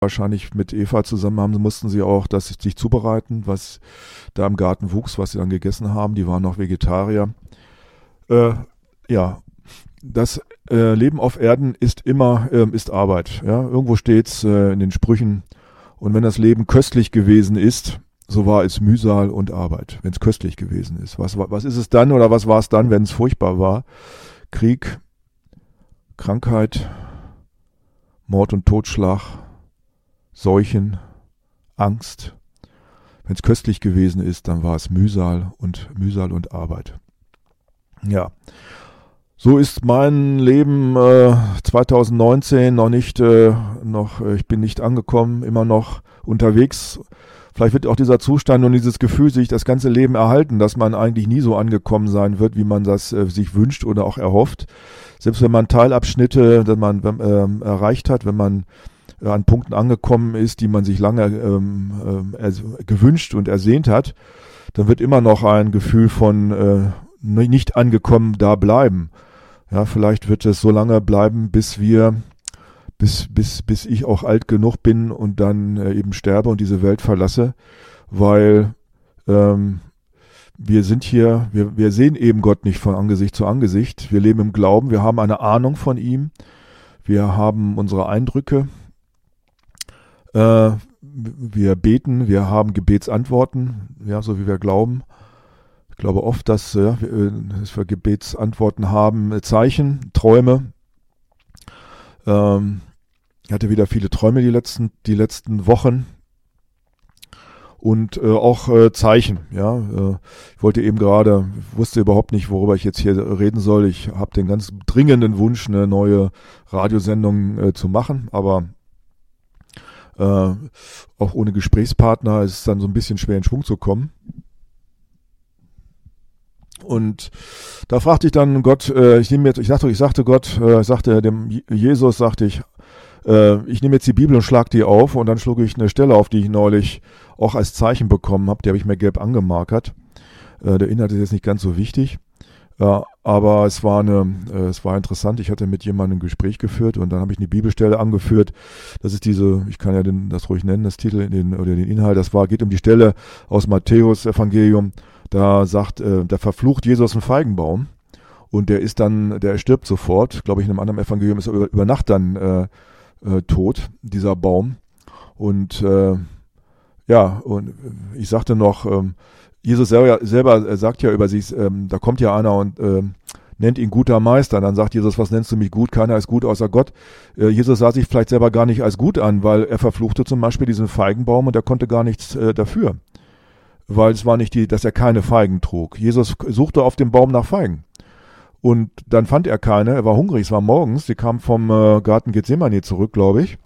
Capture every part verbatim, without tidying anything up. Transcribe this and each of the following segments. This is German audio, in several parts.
wahrscheinlich mit Eva zusammen haben, mussten sie auch das sich zubereiten, was da im Garten wuchs, was sie dann gegessen haben. Die waren noch Vegetarier. Äh, ja, das äh, Leben auf Erden ist immer äh, ist Arbeit. Ja? Irgendwo steht's äh, in den Sprüchen. Und wenn das Leben köstlich gewesen ist, so war es Mühsal und Arbeit, wenn es köstlich gewesen ist. Was, was ist es dann oder was war es dann, wenn es furchtbar war? Krieg, Krankheit, Mord und Totschlag, Seuchen, Angst. Wenn es köstlich gewesen ist, dann war es Mühsal und Mühsal und Arbeit. Ja, so ist mein Leben äh, zwanzig neunzehn noch nicht, äh, noch, äh, ich bin nicht angekommen, immer noch unterwegs. Vielleicht wird auch dieser Zustand und dieses Gefühl sich das ganze Leben erhalten, dass man eigentlich nie so angekommen sein wird, wie man das äh, sich wünscht oder auch erhofft. Selbst wenn man Teilabschnitte, dass man ähm, erreicht hat, wenn man äh, an Punkten angekommen ist, die man sich lange ähm, äh, gewünscht und ersehnt hat, dann wird immer noch ein Gefühl von äh, nicht angekommen da bleiben. Ja, vielleicht wird es so lange bleiben, bis wir Bis, bis, bis ich auch alt genug bin und dann äh, eben sterbe und diese Welt verlasse, weil ähm, wir sind hier, wir, wir sehen eben Gott nicht von Angesicht zu Angesicht. Wir leben im Glauben, wir haben eine Ahnung von ihm, wir haben unsere Eindrücke, äh, wir beten, wir haben Gebetsantworten, ja, so wie wir glauben. Ich glaube oft, dass, äh, wir, dass wir Gebetsantworten haben, äh, Zeichen, Träume. Ähm, Ich hatte wieder viele Träume die letzten, die letzten Wochen und äh, auch äh, Zeichen. Ja, äh, ich wollte eben gerade, wusste überhaupt nicht, worüber ich jetzt hier reden soll. Ich habe den ganz dringenden Wunsch, eine neue Radiosendung äh, zu machen, aber äh, auch ohne Gesprächspartner ist es dann so ein bisschen schwer in Schwung zu kommen. Und da fragte ich dann Gott, äh, ich nehme jetzt, ich sagte, ich sagte Gott, äh, sagte dem Jesus, sagte ich, äh, ich nehme jetzt die Bibel und schlag die auf, und dann schlug ich eine Stelle auf, die ich neulich auch als Zeichen bekommen habe, die habe ich mir gelb angemarkert. Äh, der Inhalt ist jetzt nicht ganz so wichtig, äh, aber es war eine, äh, es war interessant. Ich hatte mit jemandem ein Gespräch geführt und dann habe ich eine Bibelstelle angeführt. Das ist diese, ich kann ja den, das ruhig nennen, das Titel den, oder den Inhalt. Das war, geht um die Stelle aus Matthäus Evangelium. Da sagt, äh, da verflucht Jesus einen Feigenbaum und der ist dann, der stirbt sofort. Glaube ich, in einem anderen Evangelium ist er über, über Nacht dann äh, äh, tot, dieser Baum. Und äh, ja, und ich sagte noch, ähm, Jesus selber, selber äh, sagt ja über sich, ähm, da kommt ja einer und äh, nennt ihn guter Meister. Dann sagt Jesus, was nennst du mich gut? Keiner ist gut außer Gott. Äh, Jesus sah sich vielleicht selber gar nicht als gut an, weil er verfluchte zum Beispiel diesen Feigenbaum und er konnte gar nichts äh, dafür. Weil es war nicht die, dass er keine Feigen trug. Jesus suchte auf dem Baum nach Feigen. Und dann fand er keine, er war hungrig, es war morgens, sie kam vom äh, Garten Gethsemane zurück, glaube ich.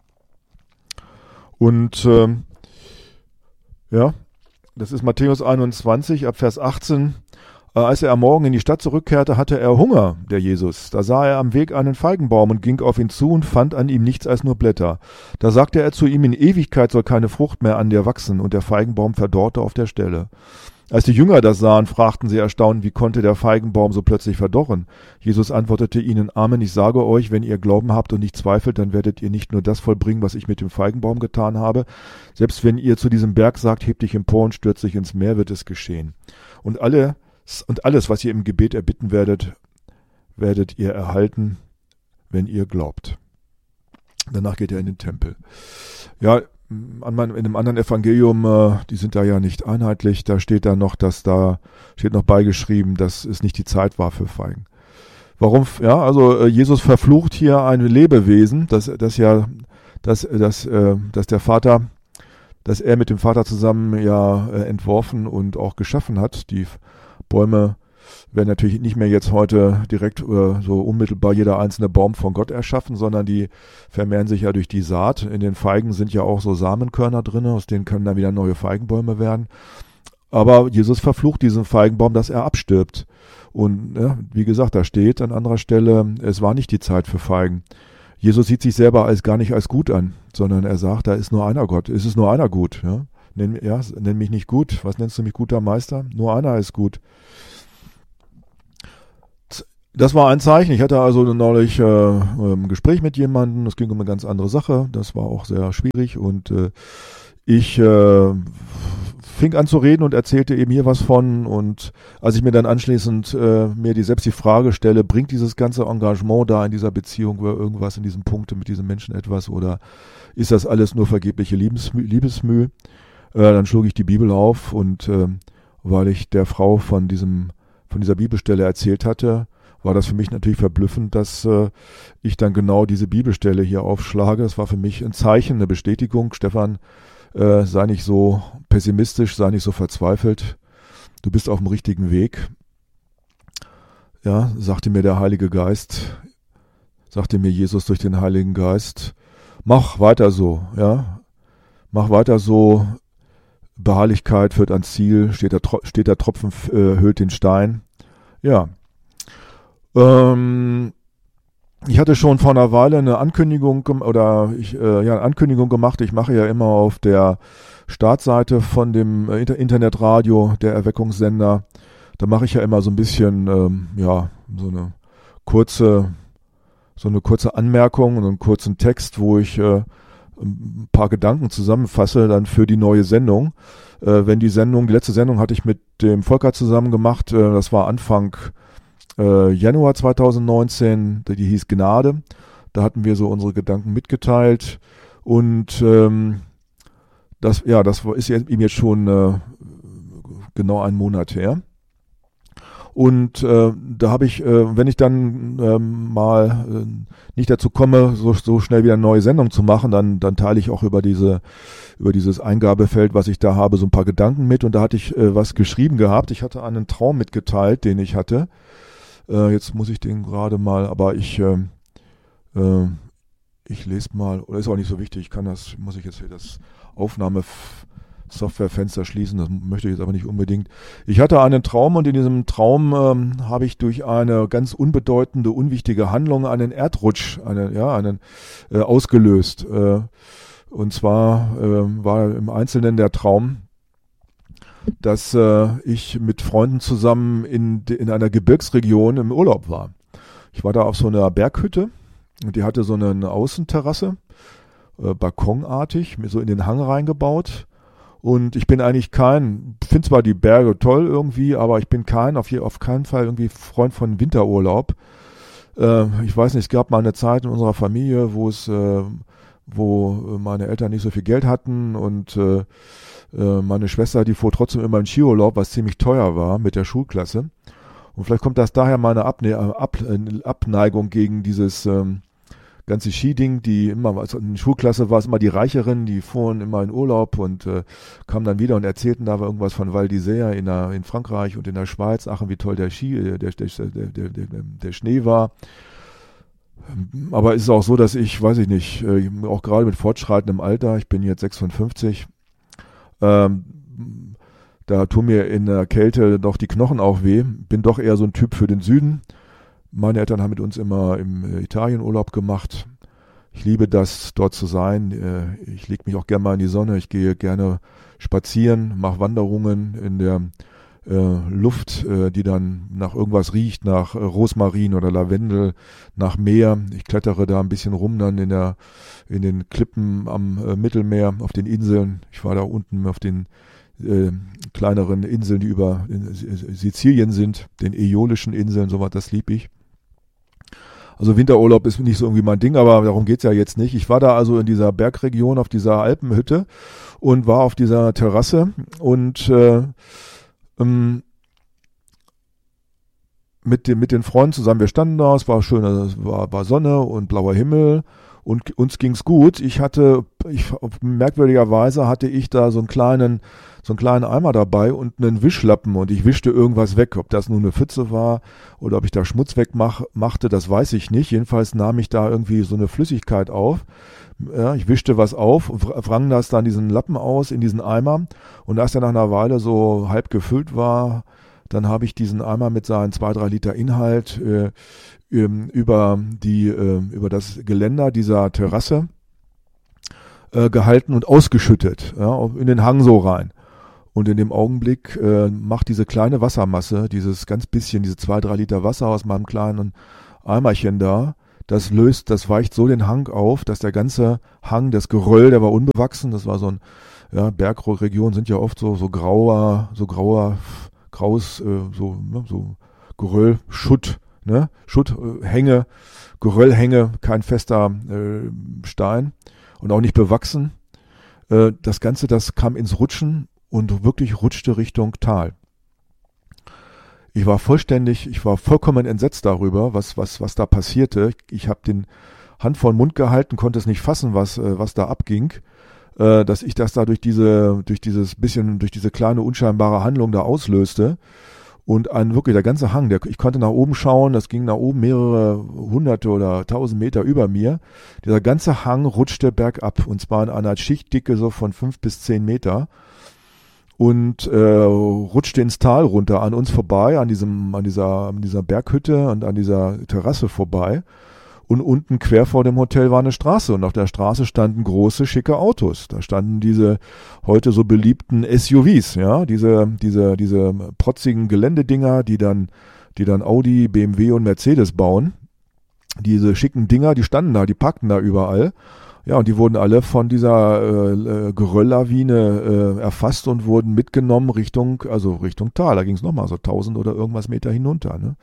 Und ähm, ja, das ist Matthäus einundzwanzig, ab Vers achtzehn. Äh, als er am Morgen in die Stadt zurückkehrte, hatte er Hunger, der Jesus. Da sah er am Weg einen Feigenbaum und ging auf ihn zu und fand an ihm nichts als nur Blätter. Da sagte er zu ihm, in Ewigkeit soll keine Frucht mehr an dir wachsen, und der Feigenbaum verdorrte auf der Stelle. Als die Jünger das sahen, fragten sie erstaunt, wie konnte der Feigenbaum so plötzlich verdorren? Jesus antwortete ihnen, Amen, ich sage euch, wenn ihr Glauben habt und nicht zweifelt, dann werdet ihr nicht nur das vollbringen, was ich mit dem Feigenbaum getan habe. Selbst wenn ihr zu diesem Berg sagt, heb dich empor und stürz dich ins Meer, wird es geschehen. Und alle Und alles, was ihr im Gebet erbitten werdet, werdet ihr erhalten, wenn ihr glaubt. Danach geht er in den Tempel. Ja, an meinem, in einem anderen Evangelium, äh, die sind da ja nicht einheitlich, da steht da noch, dass da, steht noch beigeschrieben, dass es nicht die Zeit war für Feigen. Warum? Ja, also äh, Jesus verflucht hier ein Lebewesen, das, das ja, dass, dass, äh, dass der Vater, dass er mit dem Vater zusammen ja äh, entworfen und auch geschaffen hat. Die Bäume werden natürlich nicht mehr jetzt heute direkt äh, so unmittelbar jeder einzelne Baum von Gott erschaffen, sondern die vermehren sich ja durch die Saat. In den Feigen sind ja auch so Samenkörner drin, aus denen können dann wieder neue Feigenbäume werden. Aber Jesus verflucht diesen Feigenbaum, dass er abstirbt. Und ja, wie gesagt, da steht an anderer Stelle, es war nicht die Zeit für Feigen. Jesus sieht sich selber als gar nicht als gut an, sondern er sagt, da ist nur einer Gott, es ist nur einer gut. Ja? Nenn, ja, nenn mich nicht gut. Was nennst du mich guter Meister? Nur einer ist gut. Das war ein Zeichen. Ich hatte also neulich äh, ein Gespräch mit jemandem, das ging um eine ganz andere Sache, das war auch sehr schwierig und äh, ich äh, fing an zu reden und erzählte eben hier was von und als ich mir dann anschließend äh, mir die, selbst die Frage stelle, bringt dieses ganze Engagement da in dieser Beziehung oder irgendwas in diesem Punkt mit diesem Menschen etwas oder ist das alles nur vergebliche Liebesmüh, Liebesmüh? Äh, dann schlug ich die Bibel auf und äh, weil ich der Frau von diesem von dieser Bibelstelle erzählt hatte, war das für mich natürlich verblüffend, dass äh, ich dann genau diese Bibelstelle hier aufschlage. Das war für mich ein Zeichen, eine Bestätigung. Stefan, äh, sei nicht so pessimistisch, sei nicht so verzweifelt. Du bist auf dem richtigen Weg. Ja, sagte mir der Heilige Geist, sagte mir Jesus durch den Heiligen Geist, mach weiter so, ja, mach weiter so. Beharrlichkeit führt ans Ziel, steht der, steht der Tropfen äh, höhlt den Stein. Ja. Ähm, ich hatte schon vor einer Weile eine Ankündigung oder ich, äh, ja, eine Ankündigung gemacht. Ich mache ja immer auf der Startseite von dem äh, Internetradio, der Erweckungssender, da mache ich ja immer so ein bisschen, ähm, ja, so eine kurze, so eine kurze Anmerkung und einen kurzen Text, wo ich äh, ein paar Gedanken zusammenfasse dann für die neue Sendung. Äh, wenn die Sendung, die letzte Sendung hatte ich mit dem Volker zusammen gemacht, äh, das war Anfang äh, Januar zweitausendneunzehn, die hieß Gnade. Da hatten wir so unsere Gedanken mitgeteilt und ähm, das, ja, das ist ihm jetzt schon äh, genau einen Monat her. Und äh, da habe ich, äh, wenn ich dann ähm, mal äh, nicht dazu komme, so, so schnell wieder eine neue Sendung zu machen, dann, dann teile ich auch über diese, über dieses Eingabefeld, was ich da habe, so ein paar Gedanken mit. Und da hatte ich äh, was geschrieben gehabt. Ich hatte einen Traum mitgeteilt, den ich hatte. Äh, jetzt muss ich den gerade mal, aber ich, äh, äh, ich lese mal, oder ist auch nicht so wichtig. Ich kann das, muss ich jetzt hier das Aufnahme Softwarefenster schließen, das möchte ich jetzt aber nicht unbedingt. Ich hatte einen Traum und in diesem Traum ähm, habe ich durch eine ganz unbedeutende, unwichtige Handlung einen Erdrutsch, eine, ja, einen äh, ausgelöst. Äh, und zwar äh, war im Einzelnen der Traum, dass äh, ich mit Freunden zusammen in, in einer Gebirgsregion im Urlaub war. Ich war da auf so einer Berghütte und die hatte so eine Außenterrasse, äh, balkonartig, so in den Hang reingebaut. Und ich bin eigentlich kein, finde zwar die Berge toll irgendwie, aber ich bin kein, auf, je, auf keinen Fall irgendwie Freund von Winterurlaub. Äh, ich weiß nicht, es gab mal eine Zeit in unserer Familie, wo es, äh, wo meine Eltern nicht so viel Geld hatten und äh, äh, meine Schwester, die fuhr trotzdem immer in Skiurlaub, was ziemlich teuer war mit der Schulklasse. Und vielleicht kommt das daher meine Abne- Ab- Abneigung gegen dieses ähm, ganze Skiding, die immer, also in der Schulklasse war es immer die Reicheren, die fuhren immer in Urlaub und äh, kamen dann wieder und erzählten da irgendwas von Val d'Isère in, der, in Frankreich und in der Schweiz, ach, wie toll der Ski, der, der, der, der, der, der Schnee war. Aber es ist auch so, dass ich, weiß ich nicht, äh, auch gerade mit fortschreitendem Alter, ich bin jetzt sechsundfünfzig, ähm, da tun mir in der Kälte doch die Knochen auch weh, bin doch eher so ein Typ für den Süden. Meine Eltern haben mit uns immer im Italien Urlaub gemacht. Ich liebe das, dort zu sein. Ich lege mich auch gerne mal in die Sonne. Ich gehe gerne spazieren, mache Wanderungen in der äh, Luft, äh, die dann nach irgendwas riecht, nach äh, Rosmarin oder Lavendel, nach Meer. Ich klettere da ein bisschen rum dann in der in den Klippen am äh, Mittelmeer, auf den Inseln. Ich war da unten auf den äh, kleineren Inseln, die über in Sizilien sind, den Äolischen Inseln, sowas, das lieb ich. Also Winterurlaub ist nicht so irgendwie mein Ding, aber darum geht's ja jetzt nicht. Ich war da also in dieser Bergregion, auf dieser Alpenhütte und war auf dieser Terrasse und äh, ähm, mit, den, mit den Freunden zusammen. Wir standen da, es war schön, es war, war Sonne und blauer Himmel und uns ging's gut. Ich hatte, ich, merkwürdigerweise hatte ich da so einen kleinen so einen kleinen Eimer dabei und einen Wischlappen und ich wischte irgendwas weg. Ob das nur eine Pfütze war oder ob ich da Schmutz wegmachte, das weiß ich nicht. Jedenfalls nahm ich da irgendwie so eine Flüssigkeit auf. Ja, ich wischte was auf, wrang das dann diesen Lappen aus in diesen Eimer und als er nach einer Weile so halb gefüllt war, dann habe ich diesen Eimer mit seinen zwei, drei Liter Inhalt äh, über die äh, über das Geländer dieser Terrasse äh, gehalten und ausgeschüttet, ja, in den Hang so rein. Und in dem Augenblick äh, macht diese kleine Wassermasse, dieses ganz bisschen, diese zwei, drei Liter Wasser aus meinem kleinen Eimerchen da, das löst, das weicht so den Hang auf, dass der ganze Hang, das Geröll, der war unbewachsen, das war so ein, ja, Bergregionen sind ja oft so, so grauer, so grauer, graues, äh, so, ne, so Geröll, Schutt, ne, Schutt, äh, Hänge, Geröllhänge, kein fester äh, Stein und auch nicht bewachsen. Äh, das Ganze, das kam ins Rutschen und wirklich rutschte Richtung Tal. Ich war vollständig, ich war vollkommen entsetzt darüber, was, was, was da passierte. Ich, ich habe den Hand vor den Mund gehalten, konnte es nicht fassen, was, äh, was da abging. Äh, dass ich das da durch diese, durch dieses bisschen, durch diese kleine unscheinbare Handlung da auslöste. Und ein wirklich der ganze Hang, der, ich konnte nach oben schauen, das ging nach oben mehrere hunderte oder tausend Meter über mir. Dieser ganze Hang rutschte bergab und zwar in einer Schichtdicke so von fünf bis zehn Meter und äh, rutschte ins Tal runter an uns vorbei, an diesem, an dieser, an dieser Berghütte und an dieser Terrasse vorbei. Und unten quer vor dem Hotel war eine Straße und auf der Straße standen große, schicke Autos. Da standen diese heute so beliebten S U Vs, ja, diese, diese, diese protzigen Geländedinger, die dann, die dann Audi, B M W und Mercedes bauen. Diese schicken Dinger, die standen da, die parkten da überall. Ja, und die wurden alle von dieser äh, Gerölllawine äh, erfasst und wurden mitgenommen Richtung, also Richtung Tal. Da ging es nochmal so tausend oder irgendwas Meter hinunter, ne?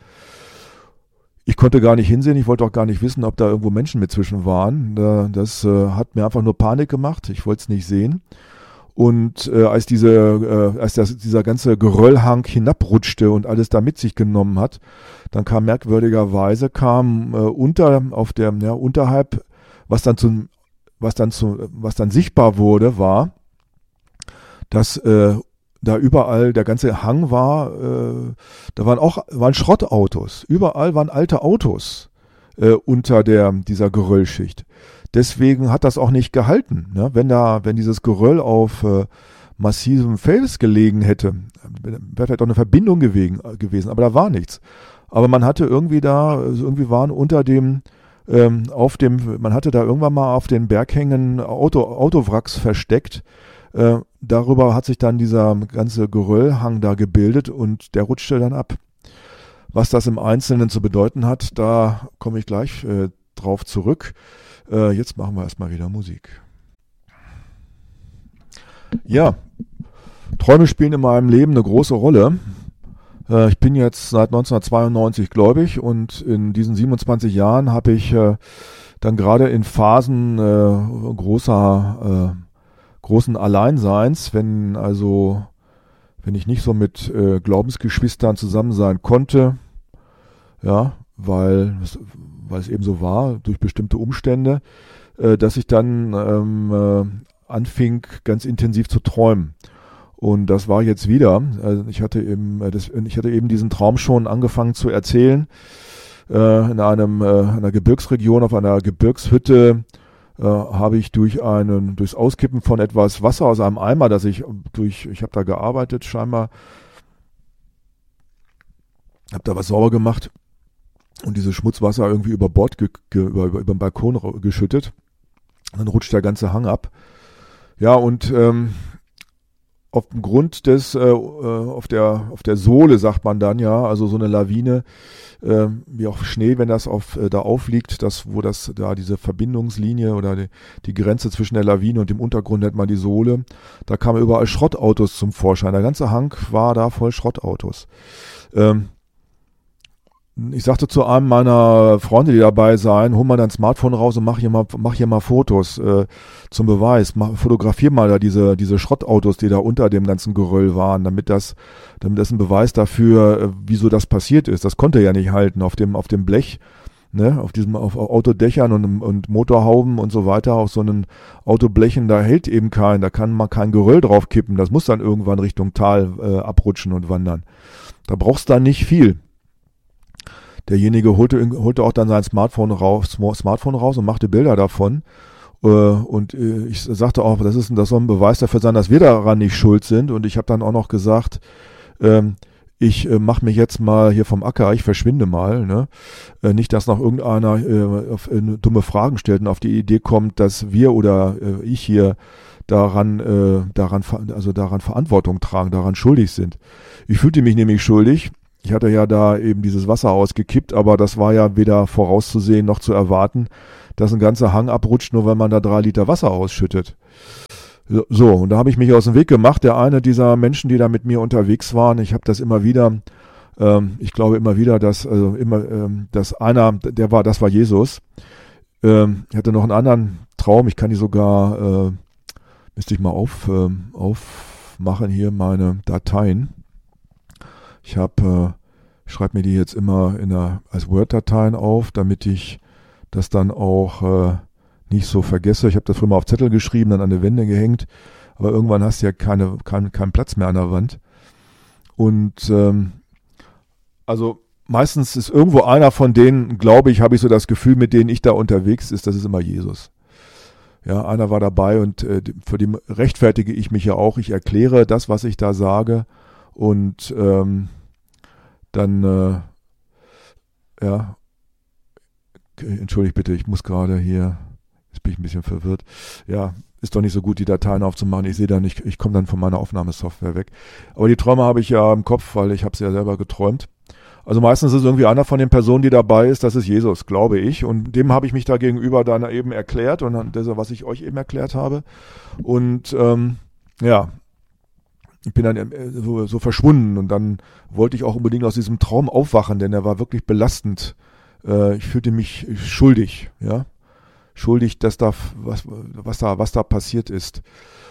Ich konnte gar nicht hinsehen, ich wollte auch gar nicht wissen, ob da irgendwo Menschen mit zwischen waren. Das äh, hat mir einfach nur Panik gemacht, ich wollte es nicht sehen. Und äh, als, diese, äh, als das, dieser ganze Geröllhang hinabrutschte und alles da mit sich genommen hat, dann kam merkwürdigerweise, kam äh, unter, auf der, ja, unterhalb, was dann zu, was dann zu, was dann sichtbar wurde, war, dass äh, da überall, der ganze Hang war, äh, da waren auch waren Schrottautos. Überall waren alte Autos äh, unter der dieser Geröllschicht. Deswegen hat das auch nicht gehalten. Ne? Wenn da, wenn dieses Geröll auf äh, massivem Fels gelegen hätte, wäre vielleicht auch eine Verbindung gewesen, gewesen, aber da war nichts. Aber man hatte irgendwie da, also irgendwie waren unter dem, ähm, auf dem, man hatte da irgendwann mal auf den Berghängen Auto, Autowracks versteckt. Äh, darüber hat sich dann dieser ganze Geröllhang da gebildet und der rutschte dann ab. Was das im Einzelnen zu bedeuten hat, da komme ich gleich äh, drauf zurück. Äh, jetzt machen wir erstmal wieder Musik. Ja, Träume spielen in meinem Leben eine große Rolle. Äh, ich bin jetzt seit neunzehnhundertzweiundneunzig gläubig und in diesen siebenundzwanzig Jahren habe ich äh, dann gerade in Phasen äh, großer äh, großen Alleinseins, wenn also, wenn ich nicht so mit äh, Glaubensgeschwistern zusammen sein konnte, ja, weil es, weil es eben so war, durch bestimmte Umstände, äh, dass ich dann ähm, äh, anfing, ganz intensiv zu träumen. Und das war jetzt wieder, also ich hatte eben, äh, das, ich hatte eben diesen Traum schon angefangen zu erzählen, äh, in einem, äh, einer Gebirgsregion, auf einer Gebirgshütte, Äh, habe ich durch einen, durchs Auskippen von etwas Wasser aus einem Eimer, das ich durch, ich habe da gearbeitet scheinbar, habe da was sauber gemacht und dieses Schmutzwasser irgendwie über Bord, ge, ge, über, über den Balkon geschüttet. Dann rutscht der ganze Hang ab. Ja, und ähm, auf dem Grund des, äh, auf der, auf der Sohle sagt man dann ja, also so eine Lawine, äh, wie auch Schnee, wenn das auf, äh, da aufliegt, das, wo das, da diese Verbindungslinie oder die, die Grenze zwischen der Lawine und dem Untergrund nennt man die Sohle, da kamen überall Schrottautos zum Vorschein. Der ganze Hang war da voll Schrottautos. Ähm, Ich sagte zu einem meiner Freunde, die dabei seien, hol mal dein Smartphone raus und mach hier mal, mach hier mal Fotos äh, zum Beweis. Mach, fotografier mal da diese diese Schrottautos, die da unter dem ganzen Geröll waren, damit das, damit das ein Beweis dafür, äh, wieso das passiert ist. Das konnte er ja nicht halten auf dem auf dem Blech, ne, auf diesem auf Autodächern und und Motorhauben und so weiter, auf so einen Autoblechen, da hält eben kein, da kann man kein Geröll drauf kippen. Das muss dann irgendwann Richtung Tal äh, abrutschen und wandern. Da brauchst du dann nicht viel. Derjenige holte, holte auch dann sein Smartphone raus, Smartphone raus und machte Bilder davon. Und ich sagte auch, das ist das soll ein Beweis dafür sein, dass wir daran nicht schuld sind. Und ich habe dann auch noch gesagt, ich äh, mache mich jetzt mal hier vom Acker, ich verschwinde mal, ne? Äh, nicht, dass noch irgendeiner äh, auf, äh, dumme Fragen stellt und auf die Idee kommt, dass wir oder äh, ich hier daran, äh, daran, also daran Verantwortung tragen, daran schuldig sind. Ich fühlte mich nämlich schuldig. Ich hatte ja da eben dieses Wasser ausgekippt, aber das war ja weder vorauszusehen noch zu erwarten, dass ein ganzer Hang abrutscht, nur wenn man da drei Liter Wasser ausschüttet. So, und da habe ich mich aus dem Weg gemacht. Der eine dieser Menschen, die da mit mir unterwegs waren, ich habe das immer wieder, ähm, ich glaube immer wieder, dass also immer, ähm, dass einer, der war, das war Jesus. Ähm, ich hatte noch einen anderen Traum. Ich kann die sogar, äh, müsste ich mal auf, äh, aufmachen hier meine Dateien. Ich habe, äh, schreibe mir die jetzt immer in einer, als Word-Dateien auf, damit ich das dann auch äh, nicht so vergesse. Ich habe das früher mal auf Zettel geschrieben, dann an die Wände gehängt, aber irgendwann hast du ja keine, kein, keinen Platz mehr an der Wand. Und ähm, also meistens ist irgendwo einer von denen, glaube ich, habe ich so das Gefühl, mit denen ich da unterwegs ist, das ist immer Jesus. Ja, einer war dabei und äh, für den rechtfertige ich mich ja auch. Ich erkläre das, was ich da sage und ähm, dann, äh, ja, entschuldigt bitte, ich muss gerade hier, jetzt bin ich ein bisschen verwirrt. Ja, ist doch nicht so gut, die Dateien aufzumachen. Ich sehe da nicht, ich komme dann von meiner Aufnahmesoftware weg. Aber die Träume habe ich ja im Kopf, weil ich habe sie ja selber geträumt. Also meistens ist irgendwie einer von den Personen, die dabei ist, das ist Jesus, glaube ich. Und dem habe ich mich da gegenüber dann eben erklärt und das, was ich euch eben erklärt habe. Und ähm, ja, ich bin dann so, so verschwunden und dann wollte ich auch unbedingt aus diesem Traum aufwachen, denn er war wirklich belastend. Äh, ich fühlte mich schuldig, ja, schuldig, dass da was, was da, was da passiert ist.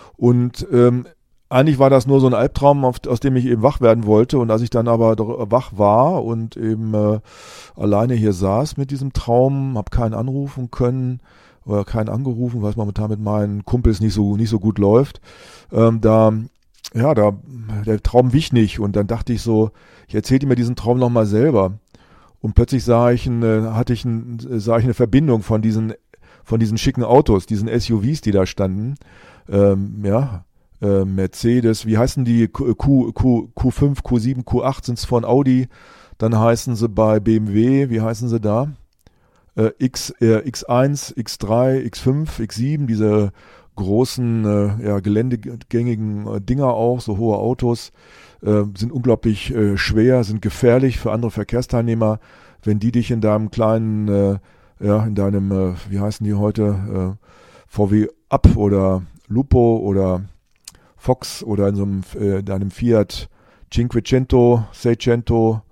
Und ähm, eigentlich war das nur so ein Albtraum, auf, aus dem ich eben wach werden wollte. Und als ich dann aber wach war und eben äh, alleine hier saß mit diesem Traum, habe keinen anrufen können oder keinen angerufen, weil es momentan mit meinen Kumpels nicht so nicht so gut läuft. Ähm, da ja, da der Traum wich nicht. Und dann dachte ich so, ich erzählte mir diesen Traum nochmal selber. Und plötzlich sah ich eine, hatte ich ein, sah ich eine Verbindung von diesen von diesen schicken Autos, diesen S U Vs, die da standen. Ähm, ja. Äh, Mercedes, wie heißen die? Q, Q, Q fünf, Q sieben, Q acht sind es von Audi. Dann heißen sie bei B M W, wie heißen sie da? Äh, X, äh, X eins, X drei, X fünf, X sieben, diese großen, äh, ja, geländegängigen äh, Dinger auch, so hohe Autos, äh, sind unglaublich äh, schwer, sind gefährlich für andere Verkehrsteilnehmer. Wenn die dich in deinem kleinen, äh, ja, in deinem, äh, wie heißen die heute? Äh, V W Up oder Lupo oder Fox oder in so einem, äh, deinem Fiat Cinquecento, Seicento,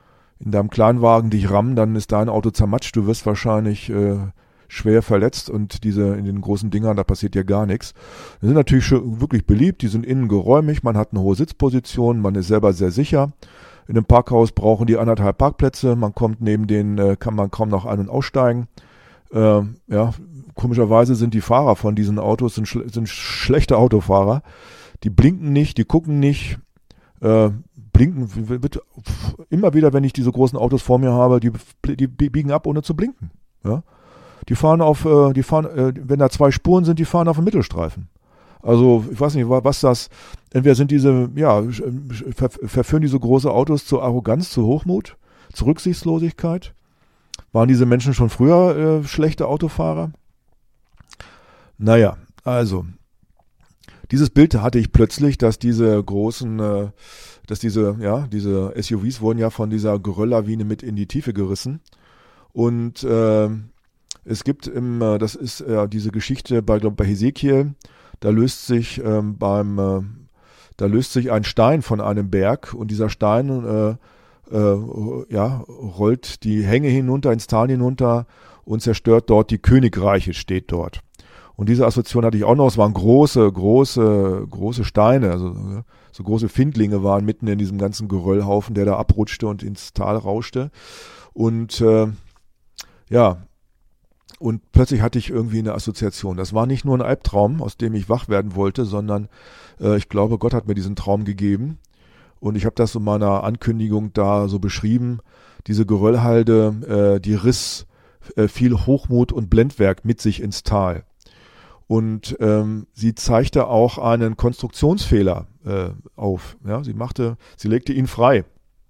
in deinem Kleinwagen dich rammen, dann ist dein Auto zermatscht, du wirst wahrscheinlich äh, schwer verletzt und diese in den großen Dingern, da passiert ja gar nichts. Die sind natürlich schon wirklich beliebt, die sind innen geräumig, man hat eine hohe Sitzposition, man ist selber sehr sicher. In einem Parkhaus brauchen die anderthalb Parkplätze, man kommt neben denen, äh, kann man kaum noch ein- und aussteigen. Äh, ja, komischerweise sind die Fahrer von diesen Autos sind, schl- sind schlechte Autofahrer. Die blinken nicht, die gucken nicht, äh, blinken, wird, immer wieder, wenn ich diese großen Autos vor mir habe, die, die biegen ab, ohne zu blinken. Ja? Die fahren auf, äh, die fahren, äh, wenn da zwei Spuren sind, die fahren auf dem Mittelstreifen. Also ich weiß nicht, was das, entweder sind diese, ja, ver, verführen diese große Autos zu Arroganz, zu Hochmut, zu Rücksichtslosigkeit. Waren diese Menschen schon früher äh, schlechte Autofahrer? Naja, also dieses Bild hatte ich plötzlich, dass diese großen, äh, dass diese, ja, diese S U Vs wurden ja von dieser Gerölllawine mit in die Tiefe gerissen. Und äh, es gibt im, äh, das ist äh, diese Geschichte bei, glaub, bei Hesekiel, da löst sich ähm, beim, äh, da löst sich ein Stein von einem Berg und dieser Stein, äh, äh, ja, rollt die Hänge hinunter ins Tal hinunter und zerstört dort die Königreiche, steht dort. Und diese Assoziation hatte ich auch noch, es waren große, große, große Steine, also so große Findlinge waren mitten in diesem ganzen Geröllhaufen, der da abrutschte und ins Tal rauschte. Und äh, ja, und plötzlich hatte ich irgendwie eine Assoziation. Das war nicht nur ein Albtraum, aus dem ich wach werden wollte, sondern äh, ich glaube, Gott hat mir diesen Traum gegeben. Und ich habe das in meiner Ankündigung da so beschrieben, diese Geröllhalde, äh, die riss äh, viel Hochmut und Blendwerk mit sich ins Tal. Und ähm, sie zeigte auch einen Konstruktionsfehler äh, auf. Ja, sie machte, sie legte ihn frei.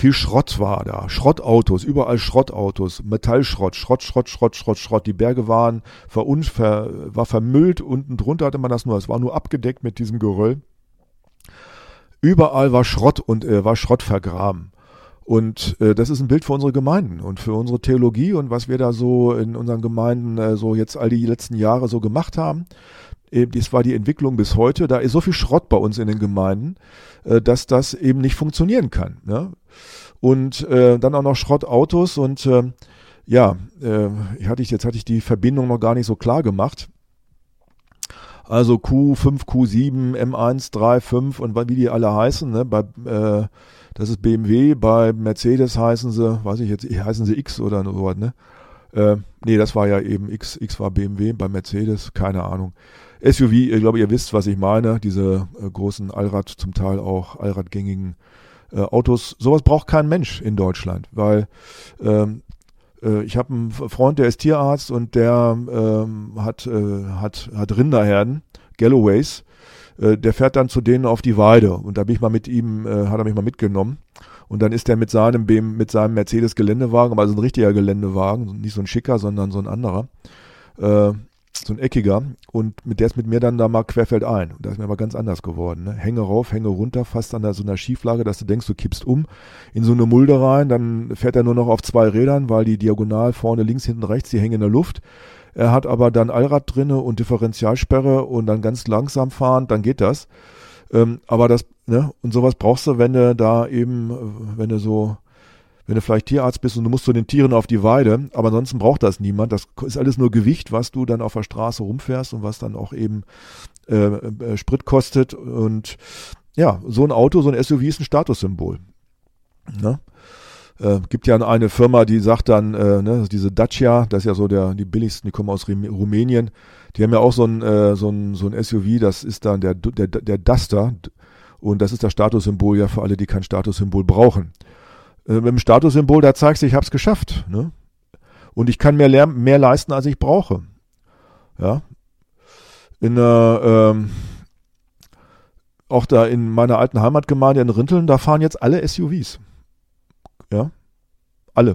viel Schrott war da. Schrottautos, überall Schrottautos, Metallschrott, Schrott, Schrott, Schrott, Schrott, Schrott. Die Berge waren verun, ver, war vermüllt, unten drunter hatte man das nur, es war nur abgedeckt mit diesem Geröll. Überall war Schrott und äh, war Schrott vergraben. Und äh, das ist ein Bild für unsere Gemeinden und für unsere Theologie und was wir da so in unseren Gemeinden äh, so jetzt all die letzten Jahre so gemacht haben. Äh, das war die Entwicklung bis heute. Da ist so viel Schrott bei uns in den Gemeinden, äh, dass das eben nicht funktionieren kann. Ne? Und äh, dann auch noch Schrottautos und äh, ja, äh, hatte ich, jetzt hatte ich die Verbindung noch gar nicht so klar gemacht. Also Q fünf, Q sieben, M eins, drei, fünf und wie die alle heißen, ne? Bei äh, das ist B M W, bei Mercedes heißen sie, weiß ich jetzt, heißen sie X oder so was, ne? Äh, nee, das war ja eben X, X war B M W, bei Mercedes, keine Ahnung. S U V, ich glaube, ihr wisst, was ich meine, diese äh, großen Allrad, zum Teil auch allradgängigen äh, Autos. Sowas braucht kein Mensch in Deutschland, weil ähm, äh, ich habe einen Freund, der ist Tierarzt und der ähm, hat, äh, hat, hat Rinderherden, Galloways. Der fährt dann zu denen auf die Weide und da bin ich mal mit ihm, äh, hat er mich mal mitgenommen und dann ist er mit seinem B M, mit seinem Mercedes Geländewagen, also ein richtiger Geländewagen, nicht so ein schicker, sondern so ein anderer, äh, so ein eckiger und mit der ist mit mir dann da mal querfeldein und da ist mir aber ganz anders geworden, ne? Hänge rauf, Hänge runter, fast an der, so einer Schieflage, dass du denkst, du kippst um in so eine Mulde rein, dann fährt er nur noch auf zwei Rädern, weil die diagonal vorne links, hinten rechts, die hängen in der Luft. Er hat aber dann Allrad drinne und Differentialsperre und dann ganz langsam fahren, dann geht das. Ähm, aber das, ne, und sowas brauchst du, wenn du da eben, wenn du so, wenn du vielleicht Tierarzt bist und du musst zu den Tieren auf die Weide, aber ansonsten braucht das niemand. Das ist alles nur Gewicht, was du dann auf der Straße rumfährst und was dann auch eben äh, äh, Sprit kostet. Und ja, so ein Auto, so ein S U V ist ein Statussymbol. Ne? Äh, gibt ja eine Firma, die sagt dann, äh, ne, diese Dacia, das ist ja so der, die billigsten, die kommen aus Rumänien, die haben ja auch so ein, äh, so ein, so ein S U V, das ist dann der, der, der Duster und das ist das Statussymbol ja für alle, die kein Statussymbol brauchen. Äh, mit dem Statussymbol, da zeigst du, ich hab's geschafft, ne? Und ich kann mehr, mehr leisten, als ich brauche. Ja. In einer, ähm, auch da in meiner alten Heimatgemeinde in Rinteln, da fahren jetzt alle S U Vs. Ja, alle.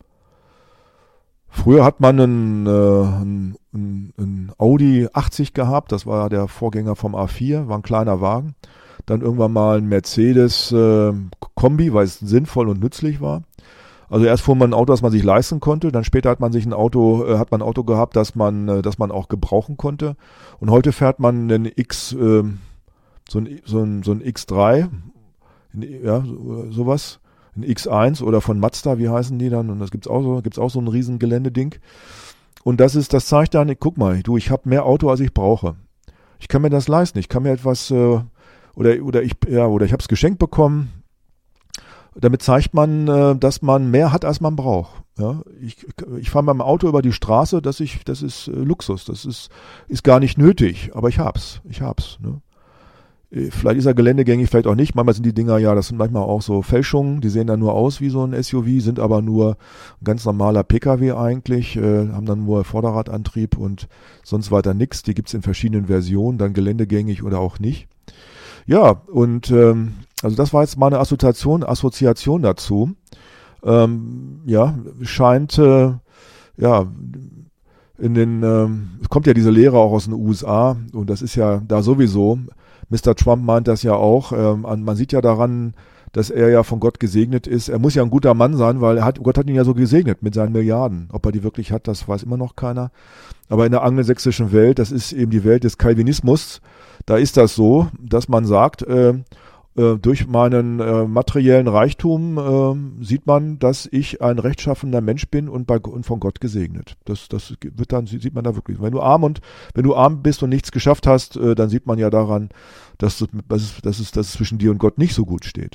Früher hat man einen, äh, einen, einen Audi achtzig gehabt, das war der Vorgänger vom A vier, war ein kleiner Wagen. Dann irgendwann mal ein Mercedes äh, Kombi, weil es sinnvoll und nützlich war. Also erst fuhr man ein Auto, das man sich leisten konnte, dann später hat man sich ein Auto, äh, hat man ein Auto gehabt, das man, äh, das man auch gebrauchen konnte. Und heute fährt man einen X, äh, so ein, so ein, so ein X drei, ja, so, sowas. Ein X eins oder von Mazda, wie heißen die dann? Und das gibt's auch so, gibt's auch so ein riesen Geländeding. Und das ist, das zeigt dann, guck mal, du, ich habe mehr Auto, als ich brauche. Ich kann mir das leisten. Ich kann mir etwas, äh, oder, oder ich, ja, oder ich habe es geschenkt bekommen. Damit zeigt man, äh, dass man mehr hat, als man braucht. Ja, ich, ich fahre mit dem Auto über die Straße, das, ich, das ist äh, Luxus. Das ist, ist gar nicht nötig, aber ich hab's. Ich hab's, ne? Vielleicht ist er geländegängig, vielleicht auch nicht. Manchmal sind die Dinger ja, das sind manchmal auch so Fälschungen, die sehen dann nur aus wie so ein S U V, sind aber nur ein ganz normaler P K W eigentlich, äh, haben dann nur Vorderradantrieb und sonst weiter nichts. Die gibt's in verschiedenen Versionen, dann geländegängig oder auch nicht. Ja, und ähm, also das war jetzt mal eine Assoziation, Assoziation dazu. Ähm, ja, scheint, äh, ja, in den, ähm, es kommt ja diese Lehre auch aus den U S A und das ist ja da sowieso. Mister Trump meint das ja auch. Ähm, man sieht ja daran, dass er ja von Gott gesegnet ist. Er muss ja ein guter Mann sein, weil er hat, Gott hat ihn ja so gesegnet mit seinen Milliarden. Ob er die wirklich hat, das weiß immer noch keiner. Aber in der angelsächsischen Welt, das ist eben die Welt des Calvinismus, da ist das so, dass man sagt, äh, äh, durch meinen äh, materiellen Reichtum äh, sieht man, dass ich ein rechtschaffender Mensch bin und, bei, und von Gott gesegnet. Das, das wird dann, sieht man da wirklich. Wenn du arm und wenn du arm bist und nichts geschafft hast, äh, dann sieht man ja daran, dass, dass, es, dass, es, dass es zwischen dir und Gott nicht so gut steht.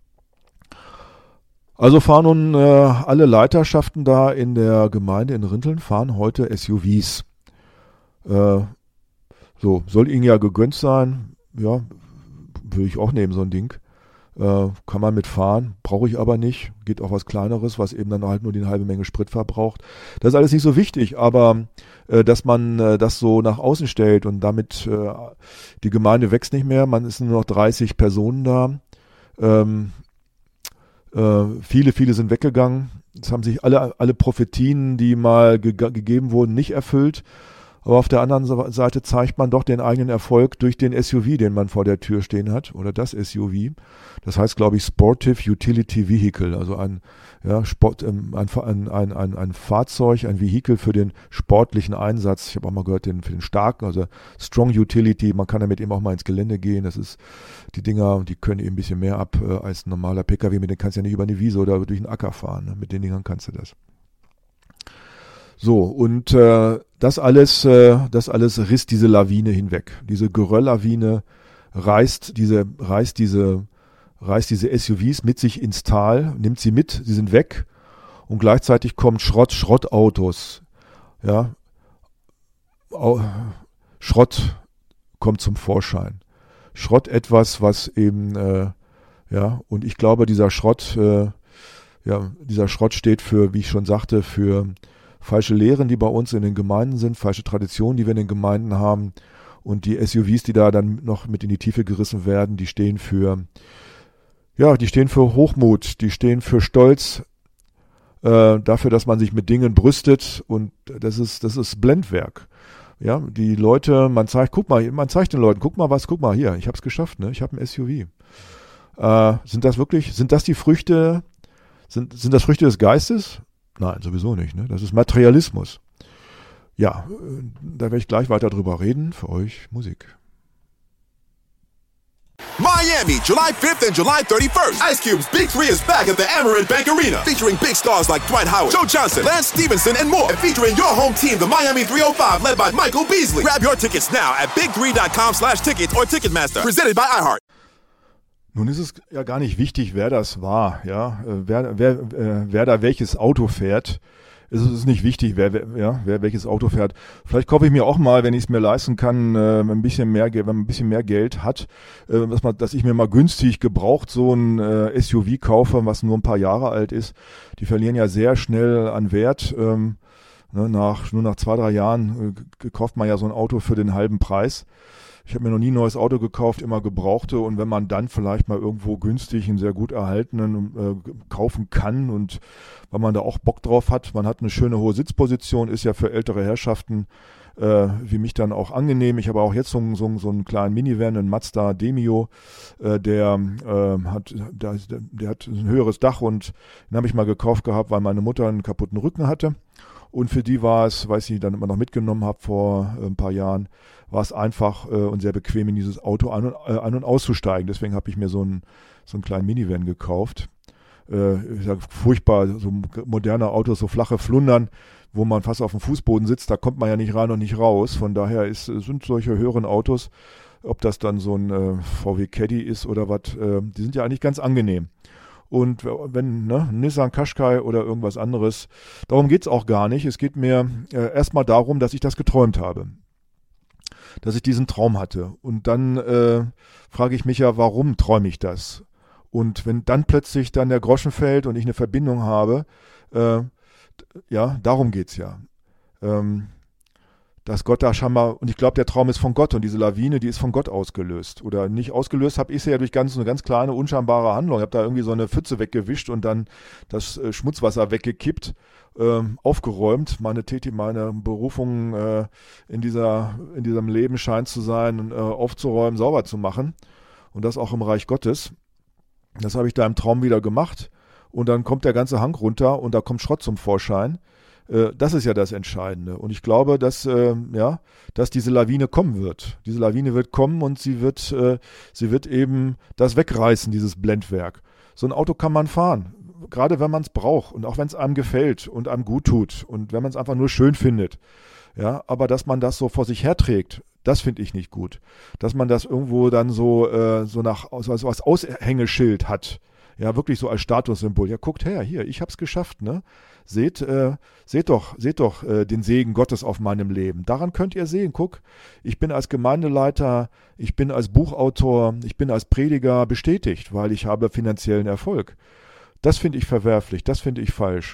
Also fahren nun äh, alle Leiterschaften da in der Gemeinde in Rinteln fahren heute S U Vs. Äh, so, soll ihnen ja gegönnt sein. Ja, würde ich auch nehmen, so ein Ding. Äh, kann man mitfahren, brauche ich aber nicht. Geht auch was Kleineres, was eben dann halt nur die eine halbe Menge Sprit verbraucht. Das ist alles nicht so wichtig, aber äh, dass man äh, das so nach außen stellt und damit äh, die Gemeinde wächst nicht mehr, man ist nur noch dreißig Personen da. Ähm, Äh, viele, viele sind weggegangen. Es haben sich alle, alle Prophetien, die mal ge- gegeben wurden, nicht erfüllt. Aber auf der anderen Seite zeigt man doch den eigenen Erfolg durch den S U V, den man vor der Tür stehen hat, oder das S U V. Das heißt, glaube ich, Sportive Utility Vehicle, also ein, ja, Sport, ähm, ein, ein, ein, ein, ein Fahrzeug, ein Vehikel für den sportlichen Einsatz. Ich habe auch mal gehört, den, für den starken, also Strong Utility, man kann damit eben auch mal ins Gelände gehen. Das ist, die Dinger, die können eben ein bisschen mehr ab äh, als ein normaler P K W, mit denen kannst du ja nicht über eine Wiese oder durch einen Acker fahren. Ne? Mit den Dingern kannst du das. So, und äh, das alles, äh, das alles riss diese Lawine hinweg. Diese Gerölllawine reißt diese, reißt diese, reißt diese S U Vs mit sich ins Tal, nimmt sie mit, sie sind weg und gleichzeitig kommt Schrott, Schrottautos, ja, Au, Schrott kommt zum Vorschein. Schrott etwas, was eben, äh, ja, und ich glaube, dieser Schrott, äh, ja, dieser Schrott steht für, wie ich schon sagte, für falsche Lehren, die bei uns in den Gemeinden sind, falsche Traditionen, die wir in den Gemeinden haben. Und die S U Vs, die da dann noch mit in die Tiefe gerissen werden, die stehen für, ja, die stehen für Hochmut, die stehen für Stolz, äh, dafür, dass man sich mit Dingen brüstet. Und das ist, das ist Blendwerk. Ja, die Leute, man zeigt, guck mal, man zeigt den Leuten, guck mal was, guck mal hier, ich habe es geschafft, ne? Ich habe ein S U V. Äh, sind das wirklich, sind das die Früchte, sind, sind das Früchte des Geistes? Nein, sowieso nicht. Ne? Das ist Materialismus. Ja, da werde ich gleich weiter drüber reden. Für euch Musik. Miami, July fifth and July thirty-first. Ice Cube's Big Three is back at the Amerant Bank Arena, featuring big stars like Dwight Howard, Joe Johnson, Lance Stevenson, and more. And featuring your home team, the Miami three oh five, led by Michael Beasley. Grab your tickets now at big three dot com slash tickets or Ticketmaster. Presented by iHeart. Nun ist es ja gar nicht wichtig, wer das war, ja, wer, wer, äh, wer da welches Auto fährt. Es ist nicht wichtig, wer, wer, ja, wer welches Auto fährt. Vielleicht kaufe ich mir auch mal, wenn ich es mir leisten kann, äh, ein bisschen mehr, wenn man ein bisschen mehr Geld hat, äh, dass, man, dass ich mir mal günstig gebraucht so ein äh, S U V kaufe, was nur ein paar Jahre alt ist. Die verlieren ja sehr schnell an Wert. Ähm, ne, nach, nur nach zwei, drei Jahren äh, kauft man ja so ein Auto für den halben Preis. Ich habe mir noch nie ein neues Auto gekauft, immer gebrauchte. Und wenn man dann vielleicht mal irgendwo günstig einen sehr gut erhaltenen äh, kaufen kann und weil man da auch Bock drauf hat, man hat eine schöne hohe Sitzposition, ist ja für ältere Herrschaften äh, wie mich dann auch angenehm. Ich habe auch jetzt so, so, so einen kleinen Minivan, einen Mazda Demio, äh, der, äh, hat, der, der hat ein höheres Dach und den habe ich mal gekauft gehabt, weil meine Mutter einen kaputten Rücken hatte. Und für die war es, weiß ich, dann immer noch mitgenommen habe vor äh, ein paar Jahren, war es einfach äh, und sehr bequem, in dieses Auto ein- und, äh, ein- und auszusteigen. Deswegen habe ich mir so einen, so einen kleinen Minivan gekauft. Äh, ich sag, furchtbar, so moderne Autos, so flache Flundern, wo man fast auf dem Fußboden sitzt, da kommt man ja nicht rein und nicht raus. Von daher ist, sind solche höheren Autos, ob das dann so ein äh, V W Caddy ist oder was, äh, die sind ja eigentlich ganz angenehm. Und wenn, ne, Nissan Qashqai oder irgendwas anderes, darum geht's auch gar nicht. Es geht mir äh, erstmal darum, dass ich das geträumt habe. Dass ich diesen Traum hatte. Und dann äh, frage ich mich ja, warum träume ich das? Und wenn dann plötzlich dann der Groschen fällt und ich eine Verbindung habe, äh, ja, darum geht's ja. Ähm, dass Gott da scheinbar, und ich glaube, der Traum ist von Gott und diese Lawine, die ist von Gott ausgelöst. Oder nicht ausgelöst habe ich sie ja durch ganz, eine ganz kleine, unscheinbare Handlung. Ich habe da irgendwie so eine Pfütze weggewischt und dann das äh, Schmutzwasser weggekippt, äh, aufgeräumt. Meine Tätigkeit, meine Berufung äh, in dieser, in diesem Leben scheint zu sein, äh, aufzuräumen, sauber zu machen. Und das auch im Reich Gottes. Das habe ich da im Traum wieder gemacht. Und dann kommt der ganze Hang runter und da kommt Schrott zum Vorschein. Das ist ja das Entscheidende. Und ich glaube, dass, äh, ja, dass diese Lawine kommen wird. Diese Lawine wird kommen und sie wird, äh, sie wird eben das wegreißen, dieses Blendwerk. So ein Auto kann man fahren, gerade wenn man es braucht und auch wenn es einem gefällt und einem gut tut und wenn man es einfach nur schön findet. Ja, aber dass man das so vor sich herträgt, das finde ich nicht gut. Dass man das irgendwo dann so, äh, so nach, so als Aushängeschild hat. Ja, wirklich so als Statussymbol. Ja, guckt her, hier, ich hab's geschafft, ne? Seht, äh, seht doch, seht doch äh, den Segen Gottes auf meinem Leben. Daran könnt ihr sehen, guck, ich bin als Gemeindeleiter, ich bin als Buchautor, ich bin als Prediger bestätigt, weil ich habe finanziellen Erfolg. Das finde ich verwerflich, das finde ich falsch.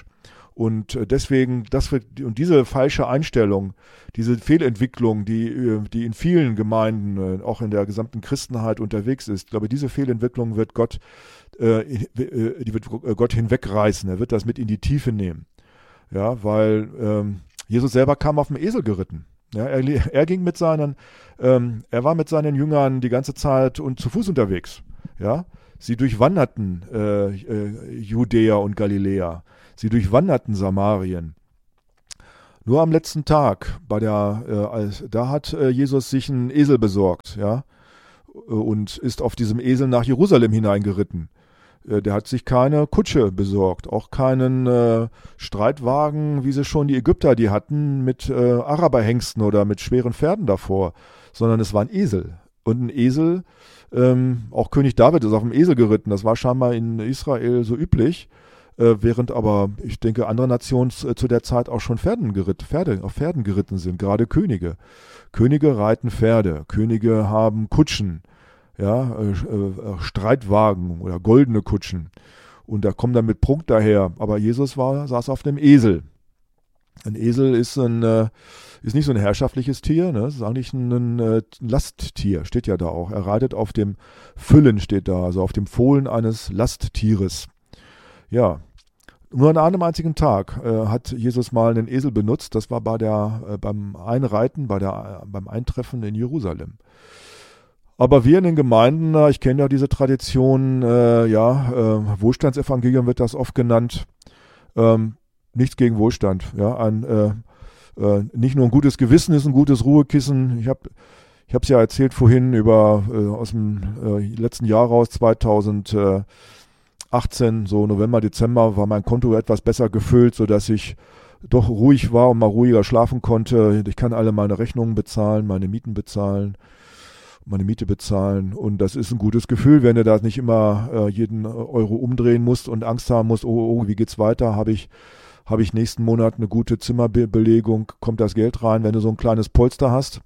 Und deswegen, das wird, und diese falsche Einstellung, diese Fehlentwicklung, die, die in vielen Gemeinden, auch in der gesamten Christenheit unterwegs ist, ich glaube, diese Fehlentwicklung wird Gott, äh, die wird Gott hinwegreißen. Er wird das mit in die Tiefe nehmen. Ja, weil ähm, Jesus selber kam auf dem Esel geritten. Ja, er, er ging mit seinen, ähm, er war mit seinen Jüngern die ganze Zeit und zu Fuß unterwegs. Ja, sie durchwanderten äh, äh, Judäa und Galiläa. Sie durchwanderten Samarien. Nur am letzten Tag, bei der, äh, als, da hat äh, Jesus sich einen Esel besorgt, ja, und ist auf diesem Esel nach Jerusalem hineingeritten. Äh, der hat sich keine Kutsche besorgt, auch keinen äh, Streitwagen, wie sie schon die Ägypter die hatten, mit äh, Araberhengsten oder mit schweren Pferden davor, sondern es war ein Esel. Und ein Esel, ähm, auch König David ist auf dem Esel geritten, das war scheinbar in Israel so üblich. Während aber, ich denke, andere Nationen zu der Zeit auch schon Pferden geritten, Pferde, auf Pferden geritten sind, gerade Könige. Könige reiten Pferde, Könige haben Kutschen, ja, äh, äh, Streitwagen oder goldene Kutschen. Und da kommen dann mit Prunk daher. Aber Jesus war, saß auf einem Esel. Ein Esel ist, ein, äh, ist nicht so ein herrschaftliches Tier, ne? Es ist eigentlich ein, ein, ein Lasttier, steht ja da auch. Er reitet auf dem Füllen, steht da, also auf dem Fohlen eines Lasttieres. Ja, nur an einem einzigen Tag äh, hat Jesus mal einen Esel benutzt. Das war bei der, äh, beim Einreiten, bei der, äh, beim Eintreffen in Jerusalem. Aber wir in den Gemeinden, äh, ich kenne ja diese Tradition, äh, ja, äh, Wohlstandsevangelium wird das oft genannt. Ähm, nichts gegen Wohlstand. Ja, ein, äh, äh, nicht nur ein gutes Gewissen ist ein gutes Ruhekissen. Ich habe ich habe es ja erzählt vorhin über äh, aus dem äh, letzten Jahr raus, zweitausendachtzehn, so November, Dezember, war mein Konto etwas besser gefüllt, sodass ich doch ruhig war und mal ruhiger schlafen konnte. Ich kann alle meine Rechnungen bezahlen, meine Mieten bezahlen, meine Miete bezahlen. Und das ist ein gutes Gefühl, wenn du da nicht immer äh, jeden Euro umdrehen musst und Angst haben musst, oh, oh, wie geht's weiter? Habe ich, habe ich nächsten Monat eine gute Zimmerbelegung? Kommt das Geld rein? Wenn du so ein kleines Polster hast,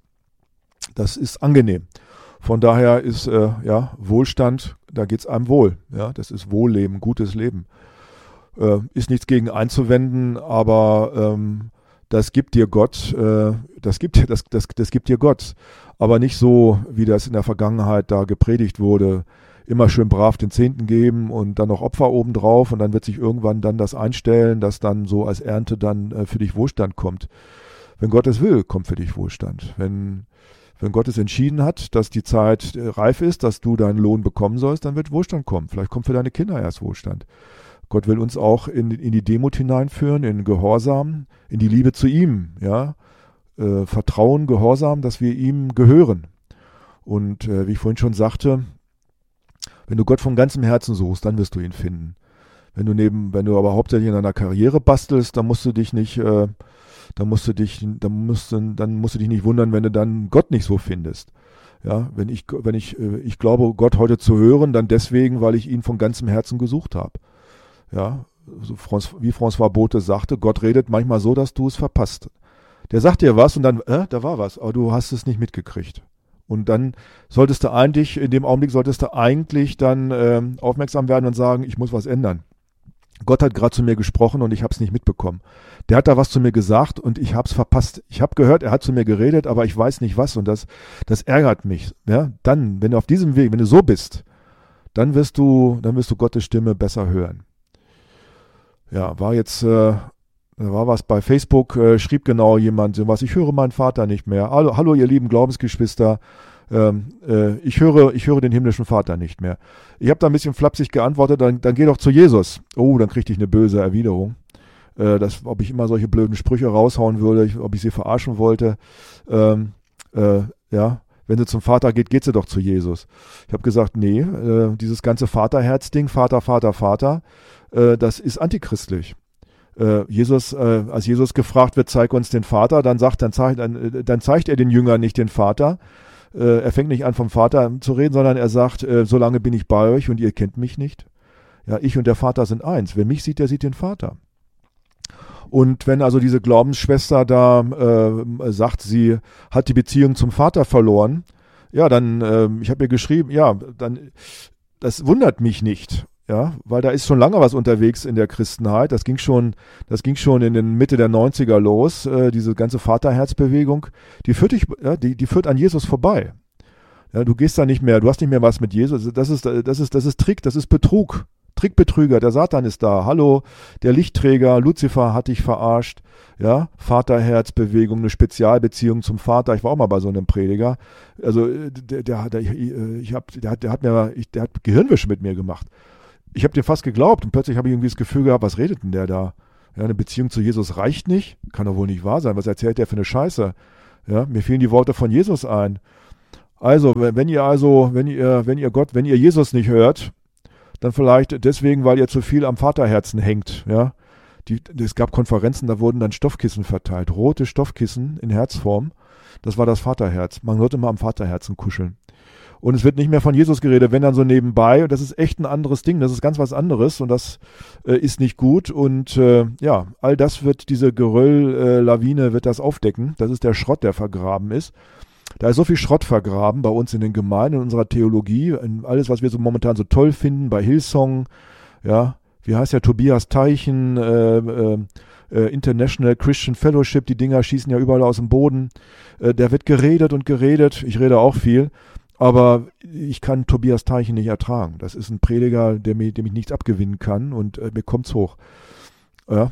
das ist angenehm. Von daher ist äh, ja Wohlstand, da geht's einem wohl. Ja, das ist Wohlleben, gutes Leben. Äh, ist nichts gegen einzuwenden, aber ähm, das gibt dir Gott, äh, das gibt das, das, das gibt dir Gott. Aber nicht so, wie das in der Vergangenheit da gepredigt wurde. Immer schön brav den Zehnten geben und dann noch Opfer obendrauf und dann wird sich irgendwann dann das einstellen, dass dann so als Ernte dann äh, für dich Wohlstand kommt. Wenn Gott es will, kommt für dich Wohlstand. Wenn Wenn Gott es entschieden hat, dass die Zeit äh, reif ist, dass du deinen Lohn bekommen sollst, dann wird Wohlstand kommen. Vielleicht kommt für deine Kinder erst Wohlstand. Gott will uns auch in, in die Demut hineinführen, in Gehorsam, in die Liebe zu ihm, ja, äh, Vertrauen, Gehorsam, dass wir ihm gehören. Und äh, wie ich vorhin schon sagte, wenn du Gott von ganzem Herzen suchst, dann wirst du ihn finden. Wenn du neben, wenn du aber hauptsächlich in deiner Karriere bastelst, dann musst du dich nicht äh, Dann musst du dich, dann musst du, dann musst du dich nicht wundern, wenn du dann Gott nicht so findest. Ja, wenn ich, wenn ich, ich glaube, Gott heute zu hören, dann deswegen, weil ich ihn von ganzem Herzen gesucht habe. Ja, so wie François Bothe sagte, Gott redet manchmal so, dass du es verpasst. Der sagt dir was und dann, äh, da war was, aber du hast es nicht mitgekriegt. Und dann solltest du eigentlich, in dem Augenblick solltest du eigentlich dann äh, aufmerksam werden und sagen, ich muss was ändern. Gott hat gerade zu mir gesprochen und ich habe es nicht mitbekommen. Der hat da was zu mir gesagt und ich habe es verpasst. Ich habe gehört, er hat zu mir geredet, aber ich weiß nicht was und das, das ärgert mich. Ja, dann, wenn du auf diesem Weg, wenn du so bist, dann wirst du, dann wirst du Gottes Stimme besser hören. Ja, war jetzt, äh, war was bei Facebook, äh, schrieb genau jemand so was. Ich höre meinen Vater nicht mehr. Hallo, hallo ihr lieben Glaubensgeschwister. Ähm, äh, ich höre, ich höre den himmlischen Vater nicht mehr. Ich habe da ein bisschen flapsig geantwortet, dann, dann geh doch zu Jesus. Oh, dann kriegte ich eine böse Erwiderung. Äh, das, ob ich immer solche blöden Sprüche raushauen würde, ich, ob ich sie verarschen wollte. Ähm, äh, ja, wenn sie zum Vater geht, geht sie doch zu Jesus. Ich habe gesagt, nee, äh, dieses ganze Vaterherz-Ding, Vater, Vater, Vater, äh, das ist antichristlich. Äh, Jesus, äh, als Jesus gefragt wird, zeig uns den Vater, dann sagt, dann zeigt, dann, dann zeigt er den Jüngern nicht den Vater. Er fängt nicht an, vom Vater zu reden, sondern er sagt, äh, so lange bin ich bei euch und ihr kennt mich nicht. Ja, ich und der Vater sind eins. Wer mich sieht, der sieht den Vater. Und wenn also diese Glaubensschwester da äh, sagt, sie hat die Beziehung zum Vater verloren, ja, dann, äh, ich habe ihr geschrieben, ja, dann, das wundert mich nicht. Ja, weil da ist schon lange was unterwegs in der Christenheit. Das ging schon, das ging schon in den Mitte der neunziger los. Äh, diese ganze Vaterherzbewegung, die führt dich, ja, die, die führt an Jesus vorbei. Ja, du gehst da nicht mehr, du hast nicht mehr was mit Jesus. Das ist, das ist, das ist Trick, das ist Betrug. Trickbetrüger, der Satan ist da. Hallo, der Lichtträger, Luzifer hat dich verarscht. Ja, Vaterherzbewegung, eine Spezialbeziehung zum Vater. Ich war auch mal bei so einem Prediger. Also der, der, der, ich hab, der, hat, der hat mir, ich, der hat Gehirnwäsche mit mir gemacht. Ich habe dir fast geglaubt und plötzlich habe ich irgendwie das Gefühl gehabt, was redet denn der da? Ja, eine Beziehung zu Jesus reicht nicht. Kann doch wohl nicht wahr sein. Was erzählt der für eine Scheiße? Ja, mir fielen die Worte von Jesus ein. Also, wenn ihr also, wenn ihr, wenn ihr Gott, wenn ihr Jesus nicht hört, dann vielleicht deswegen, weil ihr zu viel am Vaterherzen hängt, ja. Die, es gab Konferenzen, da wurden dann Stoffkissen verteilt, rote Stoffkissen in Herzform. Das war das Vaterherz. Man sollte mal am Vaterherzen kuscheln. Und es wird nicht mehr von Jesus geredet, wenn dann so nebenbei. Und das ist echt ein anderes Ding, das ist ganz was anderes und das äh, ist nicht gut. Und äh, ja, all das wird, diese Geröll-Lawine äh, wird das aufdecken. Das ist der Schrott, der vergraben ist. Da ist so viel Schrott vergraben bei uns in den Gemeinden, in unserer Theologie, in alles, was wir so momentan so toll finden, bei Hillsong, ja, wie heißt der, Tobias Teichen, äh, äh, International Christian Fellowship, die Dinger schießen ja überall aus dem Boden. Äh, der wird geredet und geredet, ich rede auch viel, aber ich kann Tobias Teichen nicht ertragen. Das ist ein Prediger, der mir, dem ich nichts abgewinnen kann und äh, mir kommt's hoch. Ja.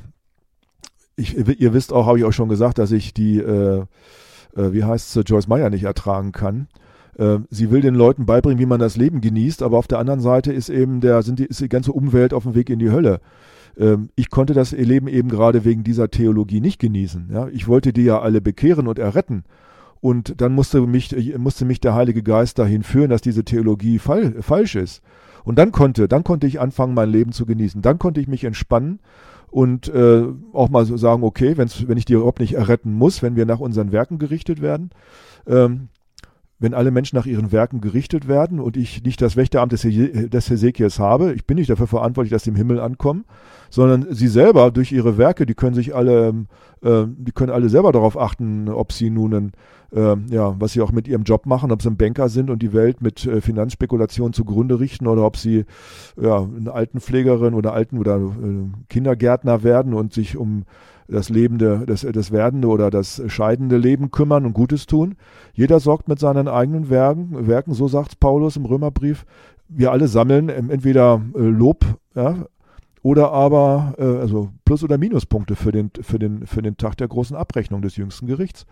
Ich, ihr wisst auch, habe ich auch schon gesagt, dass ich die äh, wie heißt es, Joyce Meyer nicht ertragen kann. Äh, sie will den Leuten beibringen, wie man das Leben genießt, aber auf der anderen Seite ist eben der, sind die, ist die ganze Umwelt auf dem Weg in die Hölle. Ähm, ich konnte das Leben eben gerade wegen dieser Theologie nicht genießen. Ja? Ich wollte die ja alle bekehren und erretten. Und dann musste mich, musste mich der Heilige Geist dahin führen, dass diese Theologie fall, falsch ist. Und dann konnte, dann konnte ich anfangen, mein Leben zu genießen. Dann konnte ich mich entspannen und äh, auch mal so sagen, okay, wenn's, wenn ich die überhaupt nicht erretten muss, wenn wir nach unseren Werken gerichtet werden, ähm, wenn alle Menschen nach ihren Werken gerichtet werden und ich nicht das Wächteramt des, He- des Hesekiels habe, ich bin nicht dafür verantwortlich, dass sie im Himmel ankommen, sondern sie selber durch ihre Werke, die können sich alle, äh, die können alle selber darauf achten, ob sie nun, ein, äh, ja, was sie auch mit ihrem Job machen, ob sie ein Banker sind und die Welt mit äh, Finanzspekulationen zugrunde richten oder ob sie ja, eine Altenpflegerin oder Alten- oder äh, Kindergärtner werden und sich um das lebende, das, das werdende oder das scheidende Leben kümmern und Gutes tun. Jeder sorgt mit seinen eigenen Werken, Werken, so sagt Paulus im Römerbrief. Wir alle sammeln entweder äh, Lob, ja, oder aber äh, also Plus- oder Minuspunkte für den, für den, für den Tag der großen Abrechnung des jüngsten Gerichts.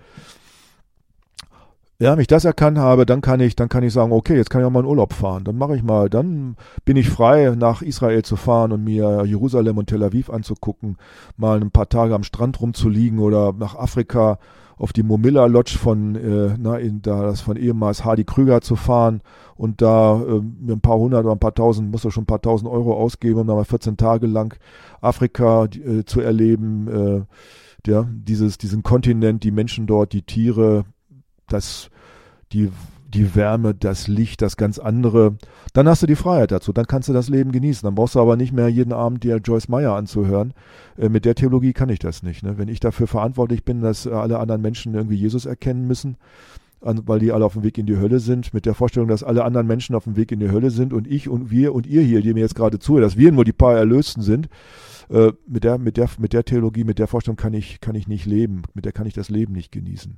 Ja, wenn ich das erkannt habe, dann kann ich, dann kann ich sagen, okay, jetzt kann ich auch mal in Urlaub fahren. Dann mache ich mal, dann bin ich frei, nach Israel zu fahren und mir Jerusalem und Tel Aviv anzugucken, mal ein paar Tage am Strand rumzuliegen oder nach Afrika auf die Momilla Lodge von, äh, na, in, da das von ehemals Hardy Krüger zu fahren und da äh, mir ein paar hundert oder ein paar tausend, muss da schon ein paar tausend Euro ausgeben, um da mal vierzehn Tage lang Afrika äh, zu erleben, äh, ja, dieses, diesen Kontinent, die Menschen dort, die Tiere, das, die, die Wärme, das Licht, das ganz andere, dann hast du die Freiheit dazu, dann kannst du das Leben genießen. Dann brauchst du aber nicht mehr jeden Abend dir Joyce Meyer anzuhören. Äh, mit der Theologie kann ich das nicht. Ne? Wenn ich dafür verantwortlich bin, dass alle anderen Menschen irgendwie Jesus erkennen müssen, an, weil die alle auf dem Weg in die Hölle sind, mit der Vorstellung, dass alle anderen Menschen auf dem Weg in die Hölle sind und ich und wir und ihr hier, die mir jetzt gerade zuhört, dass wir nur die paar Erlösten sind, äh, mit der, mit der, mit der Theologie, mit der Vorstellung kann ich, kann ich nicht leben, mit der kann ich das Leben nicht genießen.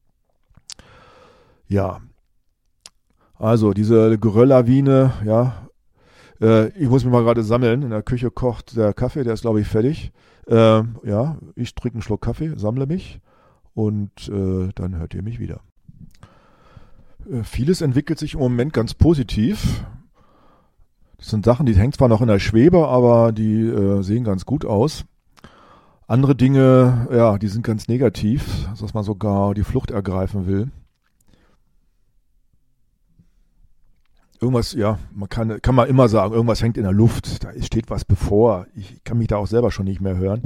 Ja, also diese Gerölllawine, ja, äh, ich muss mich mal gerade sammeln, in der Küche kocht der Kaffee, der ist glaube ich fertig. Äh, ja, ich trinke einen Schluck Kaffee, sammle mich und äh, dann hört ihr mich wieder. Äh, vieles entwickelt sich im Moment ganz positiv. Das sind Sachen, die hängen zwar noch in der Schwebe, aber die äh, sehen ganz gut aus. Andere Dinge, ja, die sind ganz negativ, dass man sogar die Flucht ergreifen will. Irgendwas, ja, man kann, kann man immer sagen, irgendwas hängt in der Luft, da steht was bevor. Ich kann mich da auch selber schon nicht mehr hören.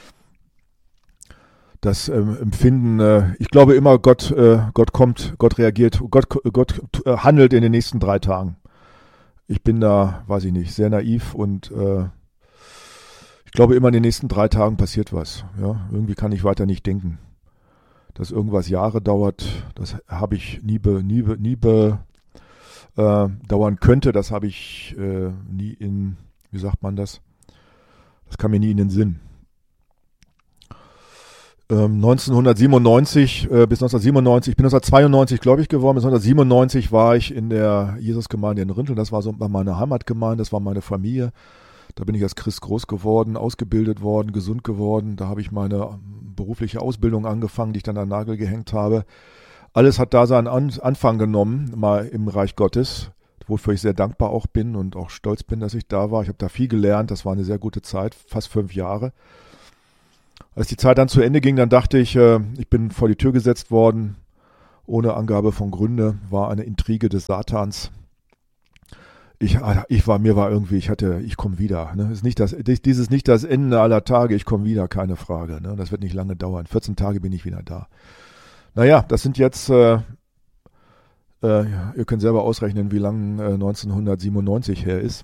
Das ähm, Empfinden, äh, ich glaube immer, Gott, äh, Gott kommt, Gott reagiert, Gott, Gott äh, handelt in den nächsten drei Tagen. Ich bin da, weiß ich nicht, sehr naiv und äh, ich glaube immer in den nächsten drei Tagen passiert was. Ja, irgendwie kann ich weiter nicht denken. Dass irgendwas Jahre dauert, das habe ich nie, be, nie, be, nie be, Äh, dauern könnte, das habe ich äh, nie in wie sagt man das? Das kam mir nie in den Sinn. Ähm, neunzehnhundertsiebenundneunzig äh, bis neunzehnhundertsiebenundneunzig, ich bin neunzehnhundertzweiundneunzig gläubig geworden, bis neunzehnhundertsiebenundneunzig war ich in der Jesusgemeinde in Rinteln, das war so meine Heimatgemeinde, das war meine Familie. Da bin ich als Christ groß geworden, ausgebildet worden, gesund geworden. Da habe ich meine berufliche Ausbildung angefangen, die ich dann an den Nagel gehängt habe. Alles hat da seinen Anfang genommen, mal im Reich Gottes, wofür ich sehr dankbar auch bin und auch stolz bin, dass ich da war. Ich habe da viel gelernt, das war eine sehr gute Zeit, fast fünf Jahre. Als die Zeit dann zu Ende ging, dann dachte ich, äh, ich bin vor die Tür gesetzt worden, ohne Angabe von Gründe, war eine Intrige des Satans. Ich, ich war, mir war irgendwie, ich hatte, ich komme wieder. Ne? Ist nicht das, dieses nicht das Ende aller Tage, ich komme wieder, keine Frage. Ne? Das wird nicht lange dauern. vierzehn Tage bin ich wieder da. Naja, das sind jetzt, äh, äh, ihr könnt selber ausrechnen, wie lange äh, neunzehnhundertsiebenundneunzig her ist.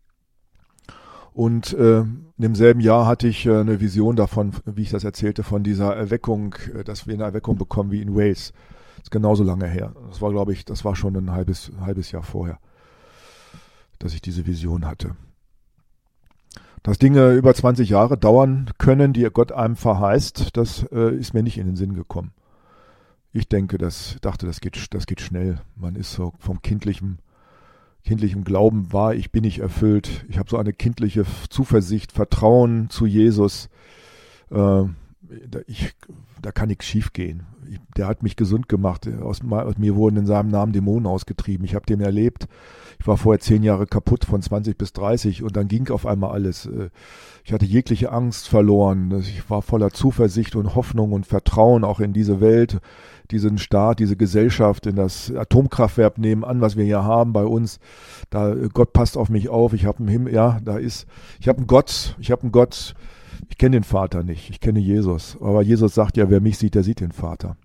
Und äh, in demselben Jahr hatte ich äh, eine Vision davon, wie ich das erzählte, von dieser Erweckung, äh, dass wir eine Erweckung bekommen wie in Wales. Das ist genauso lange her. Das war, glaube ich, das war schon ein halbes, halbes Jahr vorher, dass ich diese Vision hatte. Dass Dinge über zwanzig Jahre dauern können, die Gott einem verheißt, das äh, ist mir nicht in den Sinn gekommen. Ich denke, das dachte, das geht, das geht schnell. Man ist so vom kindlichen, kindlichen Glauben wahr, ich bin nicht erfüllt. Ich habe so eine kindliche Zuversicht, Vertrauen zu Jesus. Äh, ich, da kann nichts schief gehen. Ich, der hat mich gesund gemacht. Aus, aus mir wurden in seinem Namen Dämonen ausgetrieben. Ich habe den erlebt. Ich war vorher zehn Jahre kaputt, von zwanzig bis dreißig, und dann ging auf einmal alles. Ich hatte jegliche Angst verloren. Ich war voller Zuversicht und Hoffnung und Vertrauen auch in diese Welt, diesen Staat, diese Gesellschaft, in das Atomkraftwerk nebenan, was wir hier haben bei uns. Da Gott passt auf mich auf. Ich habe einen Himmel, ja, da ist, ich habe einen Gott, ich habe einen Gott. Ich kenne den Vater nicht, ich kenne Jesus. Aber Jesus sagt ja, wer mich sieht, der sieht den Vater.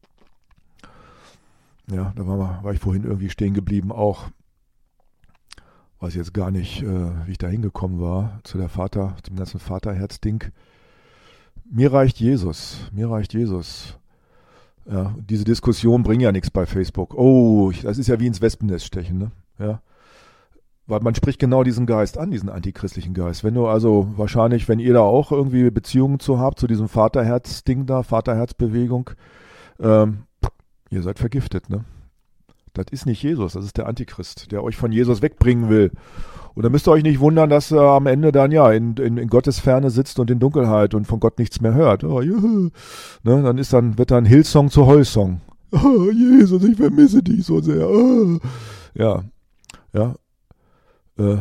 Ja, da war, war ich vorhin irgendwie stehen geblieben auch. Weiß jetzt gar nicht, äh, wie ich da hingekommen war, zu der Vater, zum ganzen Vaterherz-Ding. Mir reicht Jesus, mir reicht Jesus. Ja, diese Diskussion bringen ja nichts bei Facebook. Oh, das ist ja wie ins Wespennest stechen, ne? Ja. Weil man spricht genau diesen Geist an, diesen antichristlichen Geist. Wenn du also wahrscheinlich, wenn ihr da auch irgendwie Beziehungen zu habt, zu diesem Vaterherz-Ding da, Vaterherzbewegung, ähm, ihr seid vergiftet, ne? Das ist nicht Jesus, das ist der Antichrist, der euch von Jesus wegbringen will. Und da müsst ihr euch nicht wundern, dass er am Ende dann ja in, in, in Gottes Ferne sitzt und in Dunkelheit und von Gott nichts mehr hört. Oh, juhu. Ne, dann ist dann, wird dann Hillsong zu Heulsong. Oh, Jesus, ich vermisse dich so sehr. Oh. Ja, ja. Äh,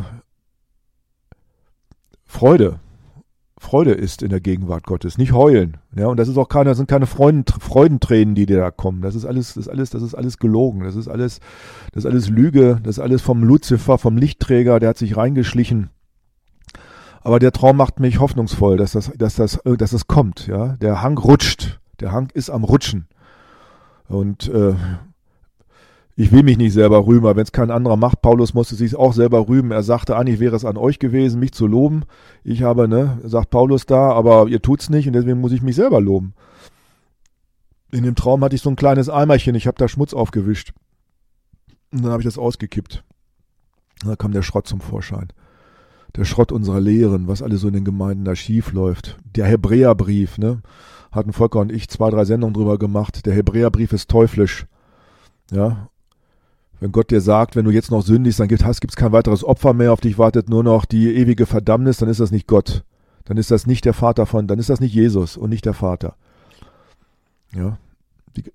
Freude. Freude ist in der Gegenwart Gottes, nicht heulen. Ja, und das ist auch keine, das sind keine Freuden, Freudentränen, die dir da kommen. Das ist alles, das ist alles, das ist alles gelogen. Das ist alles, das ist alles Lüge. Das ist alles vom Luzifer, vom Lichtträger, der hat sich reingeschlichen. Aber der Traum macht mich hoffnungsvoll, dass das, dass das, dass das kommt. Ja, der Hang rutscht. Der Hang ist am Rutschen. Und äh, ich will mich nicht selber rühmen, aber wenn es kein anderer macht, Paulus musste sich auch selber rühmen. Er sagte, eigentlich wäre es an euch gewesen, mich zu loben. Ich habe, ne, sagt Paulus da, aber ihr tut's nicht, und deswegen muss ich mich selber loben. In dem Traum hatte ich so ein kleines Eimerchen, ich habe da Schmutz aufgewischt. Und dann habe ich das ausgekippt. Und dann kam der Schrott zum Vorschein. Der Schrott unserer Lehren, was alles so in den Gemeinden da schief läuft. Der Hebräerbrief, ne, hatten Volker und ich zwei, drei Sendungen drüber gemacht. Der Hebräerbrief ist teuflisch. Ja, wenn Gott dir sagt, wenn du jetzt noch sündigst, dann gibt es kein weiteres Opfer mehr, auf dich wartet nur noch die ewige Verdammnis, dann ist das nicht Gott. Dann ist das nicht der Vater von, dann ist das nicht Jesus und nicht der Vater. Ja. Die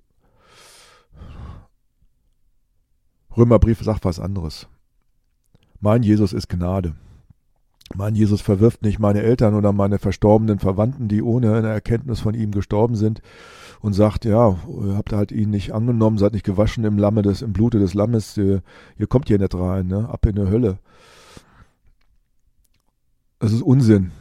Römerbrief sagt was anderes. Mein Jesus ist Gnade. Mein Jesus verwirft nicht meine Eltern oder meine verstorbenen Verwandten, die ohne eine Erkenntnis von ihm gestorben sind, und sagt, ja, ihr habt halt ihn nicht angenommen, seid nicht gewaschen im Lamme des, im Blute des Lammes, ihr, ihr kommt hier nicht rein, ne? Ab in die Hölle. Das ist Unsinn.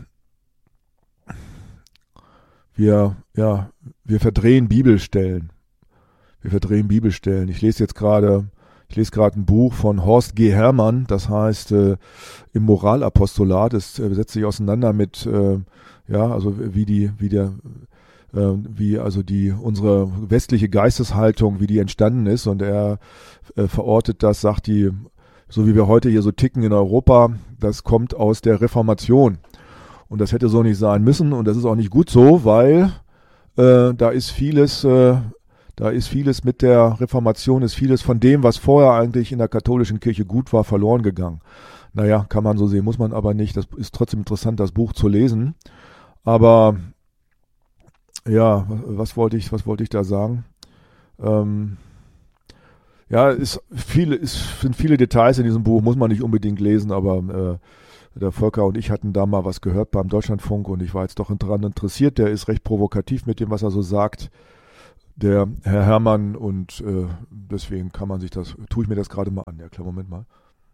Wir, ja, wir verdrehen Bibelstellen. Wir verdrehen Bibelstellen. Ich lese jetzt gerade, ich lese gerade ein Buch von Horst G. Herrmann, das heißt äh, im Moralapostolat. Es äh, setzt sich auseinander mit, äh, ja, also wie die, wie der wie also die unsere westliche Geisteshaltung, wie die entstanden ist, und er äh, verortet das, sagt die so wie wir heute hier so ticken in Europa, das kommt aus der Reformation. Und das hätte so nicht sein müssen und das ist auch nicht gut so, weil äh, da ist vieles, äh, da ist vieles mit der Reformation, ist vieles von dem, was vorher eigentlich in der katholischen Kirche gut war, verloren gegangen. Naja, kann man so sehen, muss man aber nicht. Das ist trotzdem interessant, das Buch zu lesen. Aber ja, was, was wollte ich, was wollte ich da sagen? Ähm, ja, ist viele, ist, sind viele Details in diesem Buch, muss man nicht unbedingt lesen, aber äh, der Volker und ich hatten da mal was gehört beim Deutschlandfunk und ich war jetzt doch daran interessiert. Der ist recht provokativ mit dem, was er so sagt, der Herr Herrmann, und äh, deswegen kann man sich das, tue ich mir das gerade mal an. Ja, klar, Moment mal.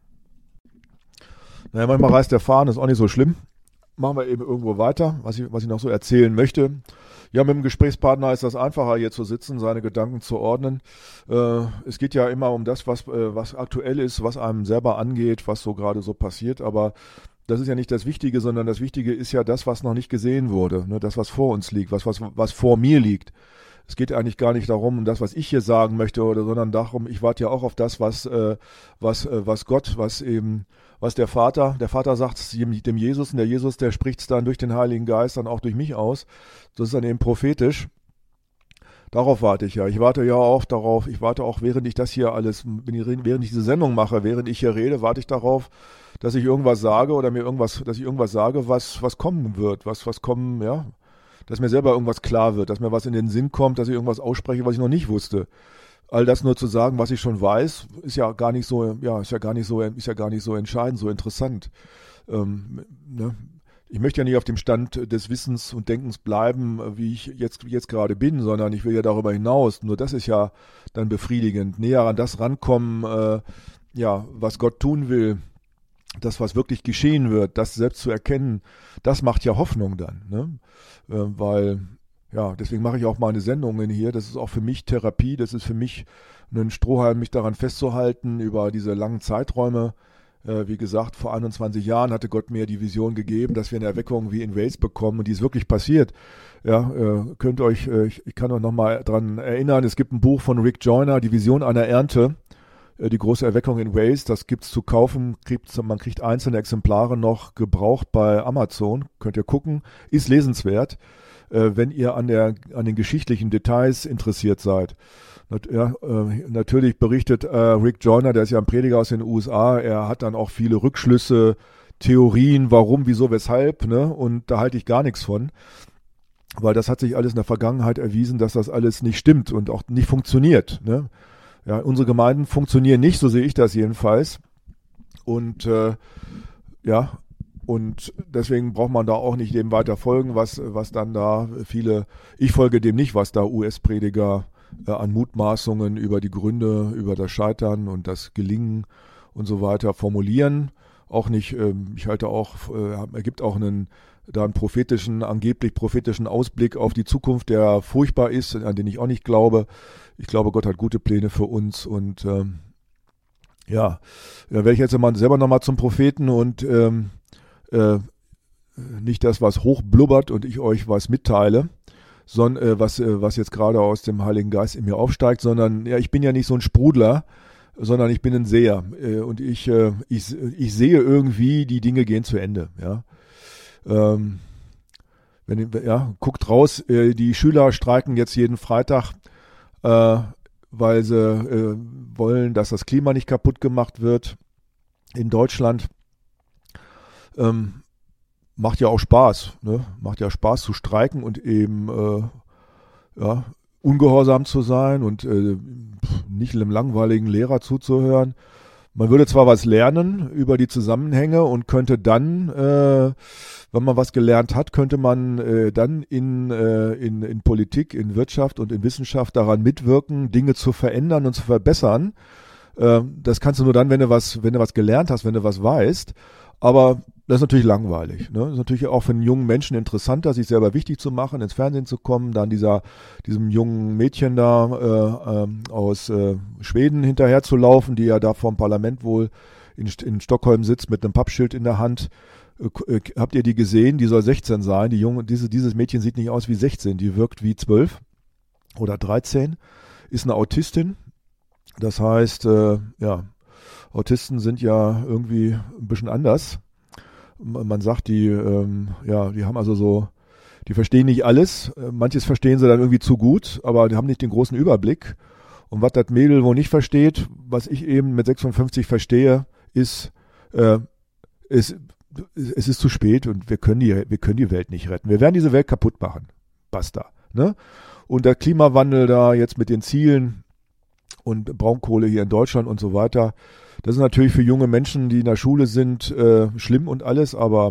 Naja, manchmal reißt der Faden, ist auch nicht so schlimm. Machen wir eben irgendwo weiter, was ich, was ich noch so erzählen möchte. Ja, mit dem Gesprächspartner ist das einfacher, hier zu sitzen, seine Gedanken zu ordnen. Äh, es geht ja immer um das, was, äh, was aktuell ist, was einem selber angeht, was so gerade so passiert. Aber das ist ja nicht das Wichtige, sondern das Wichtige ist ja das, was noch nicht gesehen wurde. Ne? Das, was vor uns liegt, was, was, was vor mir liegt. Es geht eigentlich gar nicht darum, um das, was ich hier sagen möchte, oder, sondern darum, ich warte ja auch auf das, was, äh, was, äh, was Gott, was eben, was der Vater, der Vater sagt es dem Jesus, und der Jesus, der spricht es dann durch den Heiligen Geist dann auch durch mich aus. Das ist dann eben prophetisch. Darauf warte ich ja. Ich warte ja auch darauf, ich warte auch, während ich das hier alles, während ich diese Sendung mache, während ich hier rede, warte ich darauf, dass ich irgendwas sage oder mir irgendwas, dass ich irgendwas sage, was, was kommen wird, was, was kommen, ja. Dass mir selber irgendwas klar wird, dass mir was in den Sinn kommt, dass ich irgendwas ausspreche, was ich noch nicht wusste. All das nur zu sagen, was ich schon weiß, ist ja gar nicht so, ja, ist ja gar nicht so, ist ja gar nicht so entscheidend, so interessant. Ähm, ne? Ich möchte ja nicht auf dem Stand des Wissens und Denkens bleiben, wie ich jetzt, jetzt gerade bin, sondern ich will ja darüber hinaus. Nur das ist ja dann befriedigend. Näher an das rankommen, äh, ja, was Gott tun will, das, was wirklich geschehen wird, das selbst zu erkennen, das macht ja Hoffnung dann, ne? Äh, weil, ja, deswegen mache ich auch meine Sendungen hier. Das ist auch für mich Therapie, das ist für mich ein Strohhalm, mich daran festzuhalten über diese langen Zeiträume. Äh, wie gesagt, vor einundzwanzig Jahren hatte Gott mir die Vision gegeben, dass wir eine Erweckung wie in Wales bekommen, und die ist wirklich passiert. Ja, äh, könnt euch, äh, ich, ich kann euch nochmal dran erinnern, es gibt ein Buch von Rick Joyner, die Vision einer Ernte. Die große Erweckung in Wales, das gibt's zu kaufen, kriegt, man kriegt einzelne Exemplare noch gebraucht bei Amazon, könnt ihr gucken, ist lesenswert, äh, wenn ihr an der an den geschichtlichen Details interessiert seid. Nat- ja, äh, natürlich berichtet äh, Rick Joyner, der ist ja ein Prediger aus den U S A, er hat dann auch viele Rückschlüsse, Theorien, warum, wieso, weshalb, ne? Und da halte ich gar nichts von, weil das hat sich alles in der Vergangenheit erwiesen, dass das alles nicht stimmt und auch nicht funktioniert, ne? Ja, unsere Gemeinden funktionieren nicht, so sehe ich das jedenfalls. Und äh, ja, und deswegen braucht man da auch nicht dem weiter folgen, was, was dann da viele, ich folge dem nicht, was da U S-Prediger äh, an Mutmaßungen über die Gründe, über das Scheitern und das Gelingen und so weiter formulieren. Auch nicht, ähm, ich halte auch, äh, er gibt auch einen, da einen prophetischen, angeblich prophetischen Ausblick auf die Zukunft, der furchtbar ist, an den ich auch nicht glaube. Ich glaube, Gott hat gute Pläne für uns, und ähm, ja, da werde ich jetzt mal selber nochmal zum Propheten und ähm, äh, nicht das, was hochblubbert und ich euch was mitteile, sondern äh, was, äh, was jetzt gerade aus dem Heiligen Geist in mir aufsteigt, sondern ja, ich bin ja nicht so ein Sprudler, sondern ich bin ein Seher, äh, und ich, äh, ich, ich sehe irgendwie, die Dinge gehen zu Ende, ja. Ähm, wenn, ja, guckt raus, äh, die Schüler streiken jetzt jeden Freitag, äh, weil sie äh, wollen, dass das Klima nicht kaputt gemacht wird in Deutschland. Ähm, macht ja auch Spaß, ne? Macht ja Spaß zu streiken und eben äh, ja, ungehorsam zu sein und äh, nicht einem langweiligen Lehrer zuzuhören. Man würde zwar was lernen über die Zusammenhänge und könnte dann, äh, wenn man was gelernt hat, könnte man äh, dann in, äh, in, in Politik, in Wirtschaft und in Wissenschaft daran mitwirken, Dinge zu verändern und zu verbessern. Äh, das kannst du nur dann, wenn du was, wenn du was gelernt hast, wenn du was weißt. Aber das ist natürlich langweilig, ne? Das ist natürlich auch für einen jungen Menschen interessanter, sich selber wichtig zu machen, ins Fernsehen zu kommen, dann dieser, diesem jungen Mädchen da äh, äh, aus äh, Schweden hinterher zu laufen, die ja da vorm Parlament wohl in, in Stockholm sitzt mit einem Pappschild in der Hand. Äh, habt ihr die gesehen? Die soll sechzehn sein. Die junge, diese, dieses Mädchen sieht nicht aus wie sechzehn, die wirkt wie zwölf oder dreizehn, ist eine Autistin. Das heißt, äh, ja, Autisten sind ja irgendwie ein bisschen anders. Man sagt, die, ähm, ja, die haben also so, die verstehen nicht alles. Manches verstehen sie dann irgendwie zu gut, aber die haben nicht den großen Überblick. Und was das Mädel wohl nicht versteht, was ich eben mit sechsundfünfzig verstehe, ist, äh, ist, es ist zu spät und wir können die, wir können die Welt nicht retten. Wir werden diese Welt kaputt machen. Basta. Ne? Und der Klimawandel da jetzt mit den Zielen und Braunkohle hier in Deutschland und so weiter, das ist natürlich für junge Menschen, die in der Schule sind, äh, schlimm und alles, aber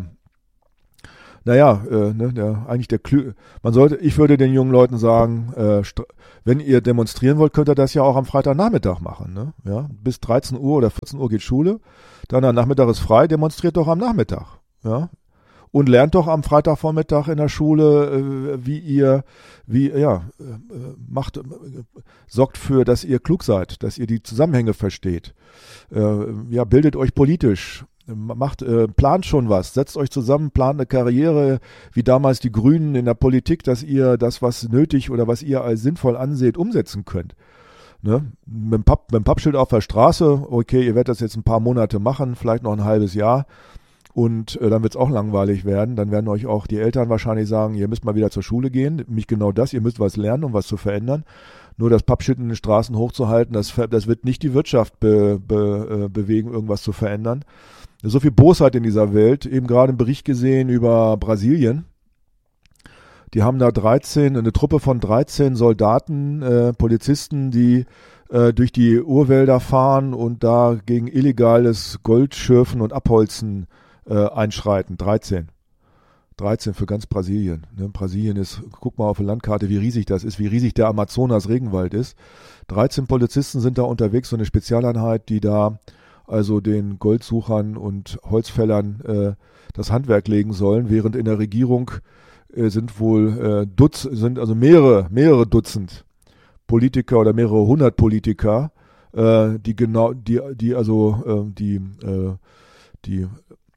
naja, äh, ne, der, eigentlich der Klü man sollte, ich würde den jungen Leuten sagen, äh, wenn ihr demonstrieren wollt, könnt ihr das ja auch am Freitagnachmittag machen. Ne? Ja? Bis dreizehn Uhr oder vierzehn Uhr geht Schule, dann am Nachmittag ist frei, demonstriert doch am Nachmittag. Ja? Und lernt doch am Freitagvormittag in der Schule, äh, wie ihr, wie, ja, äh, macht, äh, sorgt für, dass ihr klug seid, dass ihr die Zusammenhänge versteht. Äh, ja, bildet euch politisch, macht, äh, plant schon was, setzt euch zusammen, plant eine Karriere, wie damals die Grünen in der Politik, dass ihr das, was nötig oder was ihr als sinnvoll anseht, umsetzen könnt. Ne? Mit dem Papp, mit dem Pappschild auf der Straße, okay, ihr werdet das jetzt ein paar Monate machen, vielleicht noch ein halbes Jahr. Und äh, dann wird es auch langweilig werden. Dann werden euch auch die Eltern wahrscheinlich sagen, ihr müsst mal wieder zur Schule gehen. Nämlich genau das, ihr müsst was lernen, um was zu verändern. Nur das Pappschild in den Straßen hochzuhalten, das, das wird nicht die Wirtschaft be, be, äh, bewegen, irgendwas zu verändern. So viel Bosheit in dieser Welt. Eben gerade einen Bericht gesehen über Brasilien. Die haben da dreizehn, eine Truppe von dreizehn Soldaten, äh, Polizisten, die äh, durch die Urwälder fahren und da gegen illegales Goldschürfen und Abholzen Äh, einschreiten, dreizehn. dreizehn für ganz Brasilien. Ne? Brasilien ist, guck mal auf der Landkarte, wie riesig das ist, wie riesig der Amazonas-Regenwald ist. dreizehn Polizisten sind da unterwegs, so eine Spezialeinheit, die da also den Goldsuchern und Holzfällern äh, das Handwerk legen sollen, während in der Regierung äh, sind wohl äh, Dutz, sind also mehrere, mehrere Dutzend Politiker oder mehrere hundert Politiker, äh, die genau, die, die also äh, die, äh, die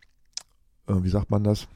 wie sagt man das,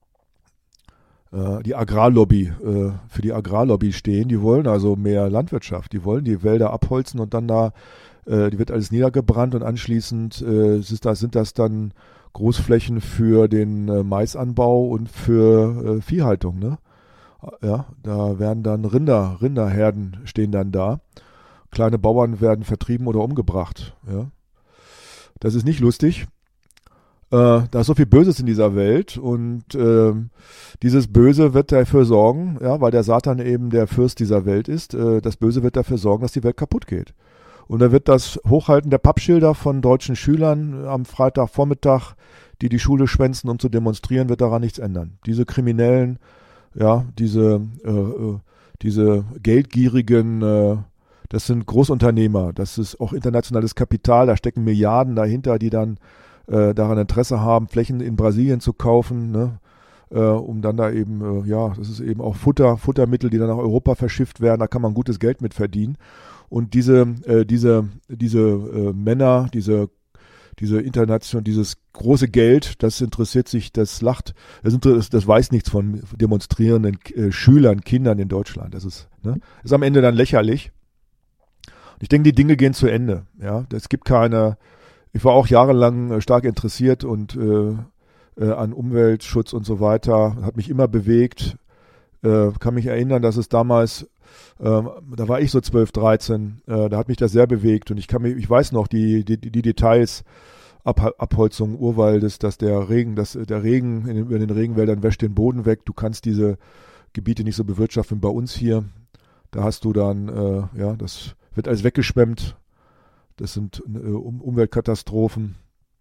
die Agrarlobby, für die Agrarlobby stehen. Die wollen also mehr Landwirtschaft. Die wollen die Wälder abholzen und dann da, die wird alles niedergebrannt und anschließend sind das, sind das dann Großflächen für den Maisanbau und für Viehhaltung. Ne? Ja, da werden dann Rinder, Rinderherden stehen dann da. Kleine Bauern werden vertrieben oder umgebracht. Ja? Das ist nicht lustig. Äh, da ist so viel Böses in dieser Welt und äh, dieses Böse wird dafür sorgen, ja, weil der Satan eben der Fürst dieser Welt ist, äh, das Böse wird dafür sorgen, dass die Welt kaputt geht. Und da wird das Hochhalten der Pappschilder von deutschen Schülern am Freitagvormittag, die die Schule schwänzen, um zu demonstrieren, wird daran nichts ändern. Diese Kriminellen, ja, diese, äh, diese geldgierigen, äh, das sind Großunternehmer, das ist auch internationales Kapital, da stecken Milliarden dahinter, die dann Äh, daran Interesse haben, Flächen in Brasilien zu kaufen, ne, äh, um dann da eben, äh, ja, das ist eben auch Futter, Futtermittel, die dann nach Europa verschifft werden, da kann man gutes Geld mit verdienen. Und diese, äh, diese, diese äh, Männer, diese, diese internation, dieses große Geld, das interessiert sich, das lacht, das, interessiert, das weiß nichts von demonstrierenden äh, Schülern, Kindern in Deutschland. Das ist, ne, ist am Ende dann lächerlich. Und ich denke, die Dinge gehen zu Ende. Ja, es gibt keine. Ich war auch jahrelang äh, stark interessiert und äh, äh, an Umweltschutz und so weiter, hat mich immer bewegt. Äh, kann mich erinnern, dass es damals, äh, da war ich so zwölf, dreizehn, äh, da hat mich das sehr bewegt und ich kann mich, ich weiß noch die die, die Details, Ab, Abholzung Urwaldes, dass der Regen, dass der Regen in den, in den Regenwäldern wäscht den Boden weg. Du kannst diese Gebiete nicht so bewirtschaften wie bei uns hier. Da hast du dann, äh, ja, das wird alles weggeschwemmt. Das sind äh, um, Umweltkatastrophen.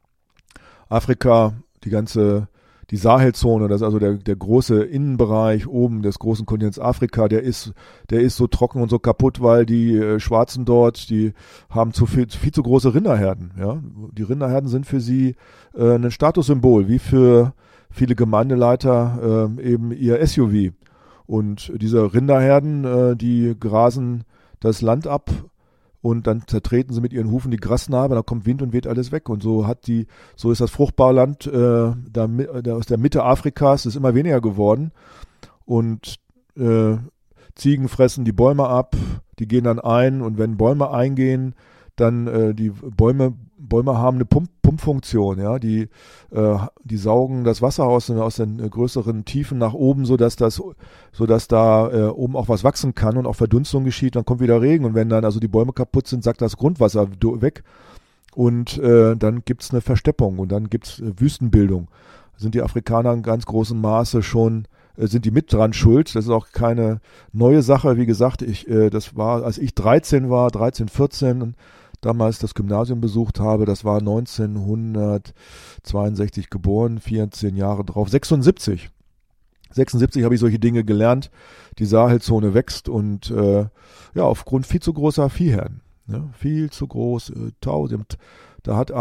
Afrika, die ganze, die Sahelzone, das ist also der, der große Innenbereich oben des großen Kontinents Afrika, der ist, der ist so trocken und so kaputt, weil die äh, Schwarzen dort, die haben zu viel, viel zu große Rinderherden. Ja? Die Rinderherden sind für sie äh, ein Statussymbol, wie für viele Gemeindeleiter äh, eben ihr S U V. Und diese Rinderherden, äh, die grasen das Land ab, und dann zertreten sie mit ihren Hufen die Grasnarbe, da kommt Wind und weht alles weg. Und so hat die, so ist das Fruchtbarland äh, da, da aus der Mitte Afrikas ist immer weniger geworden. Und äh, Ziegen fressen die Bäume ab, die gehen dann ein und wenn Bäume eingehen, dann äh, die Bäume Bäume haben eine Pump, Pumpfunktion, ja, die, äh, die saugen das Wasser aus, aus den äh, größeren Tiefen nach oben, sodass das, sodass da äh, oben auch was wachsen kann und auch Verdunstung geschieht, dann kommt wieder Regen und wenn dann also die Bäume kaputt sind, sackt das Grundwasser weg und äh, dann gibt's eine Versteppung und dann gibt's äh, Wüstenbildung. Sind die Afrikaner in ganz großem Maße schon, äh, sind die mit dran schuld. Das ist auch keine neue Sache, wie gesagt, ich, äh, das war, als ich dreizehn war, dreizehn, vierzehn, damals das Gymnasium besucht habe, das war neunzehnhundertzweiundsechzig geboren, vierzehn Jahre drauf, sechsundsiebzig. sechsundsiebzig habe ich solche Dinge gelernt, die Sahelzone wächst und äh, ja, aufgrund viel zu großer Viehherden, ja, viel zu groß, äh, tausend, da hat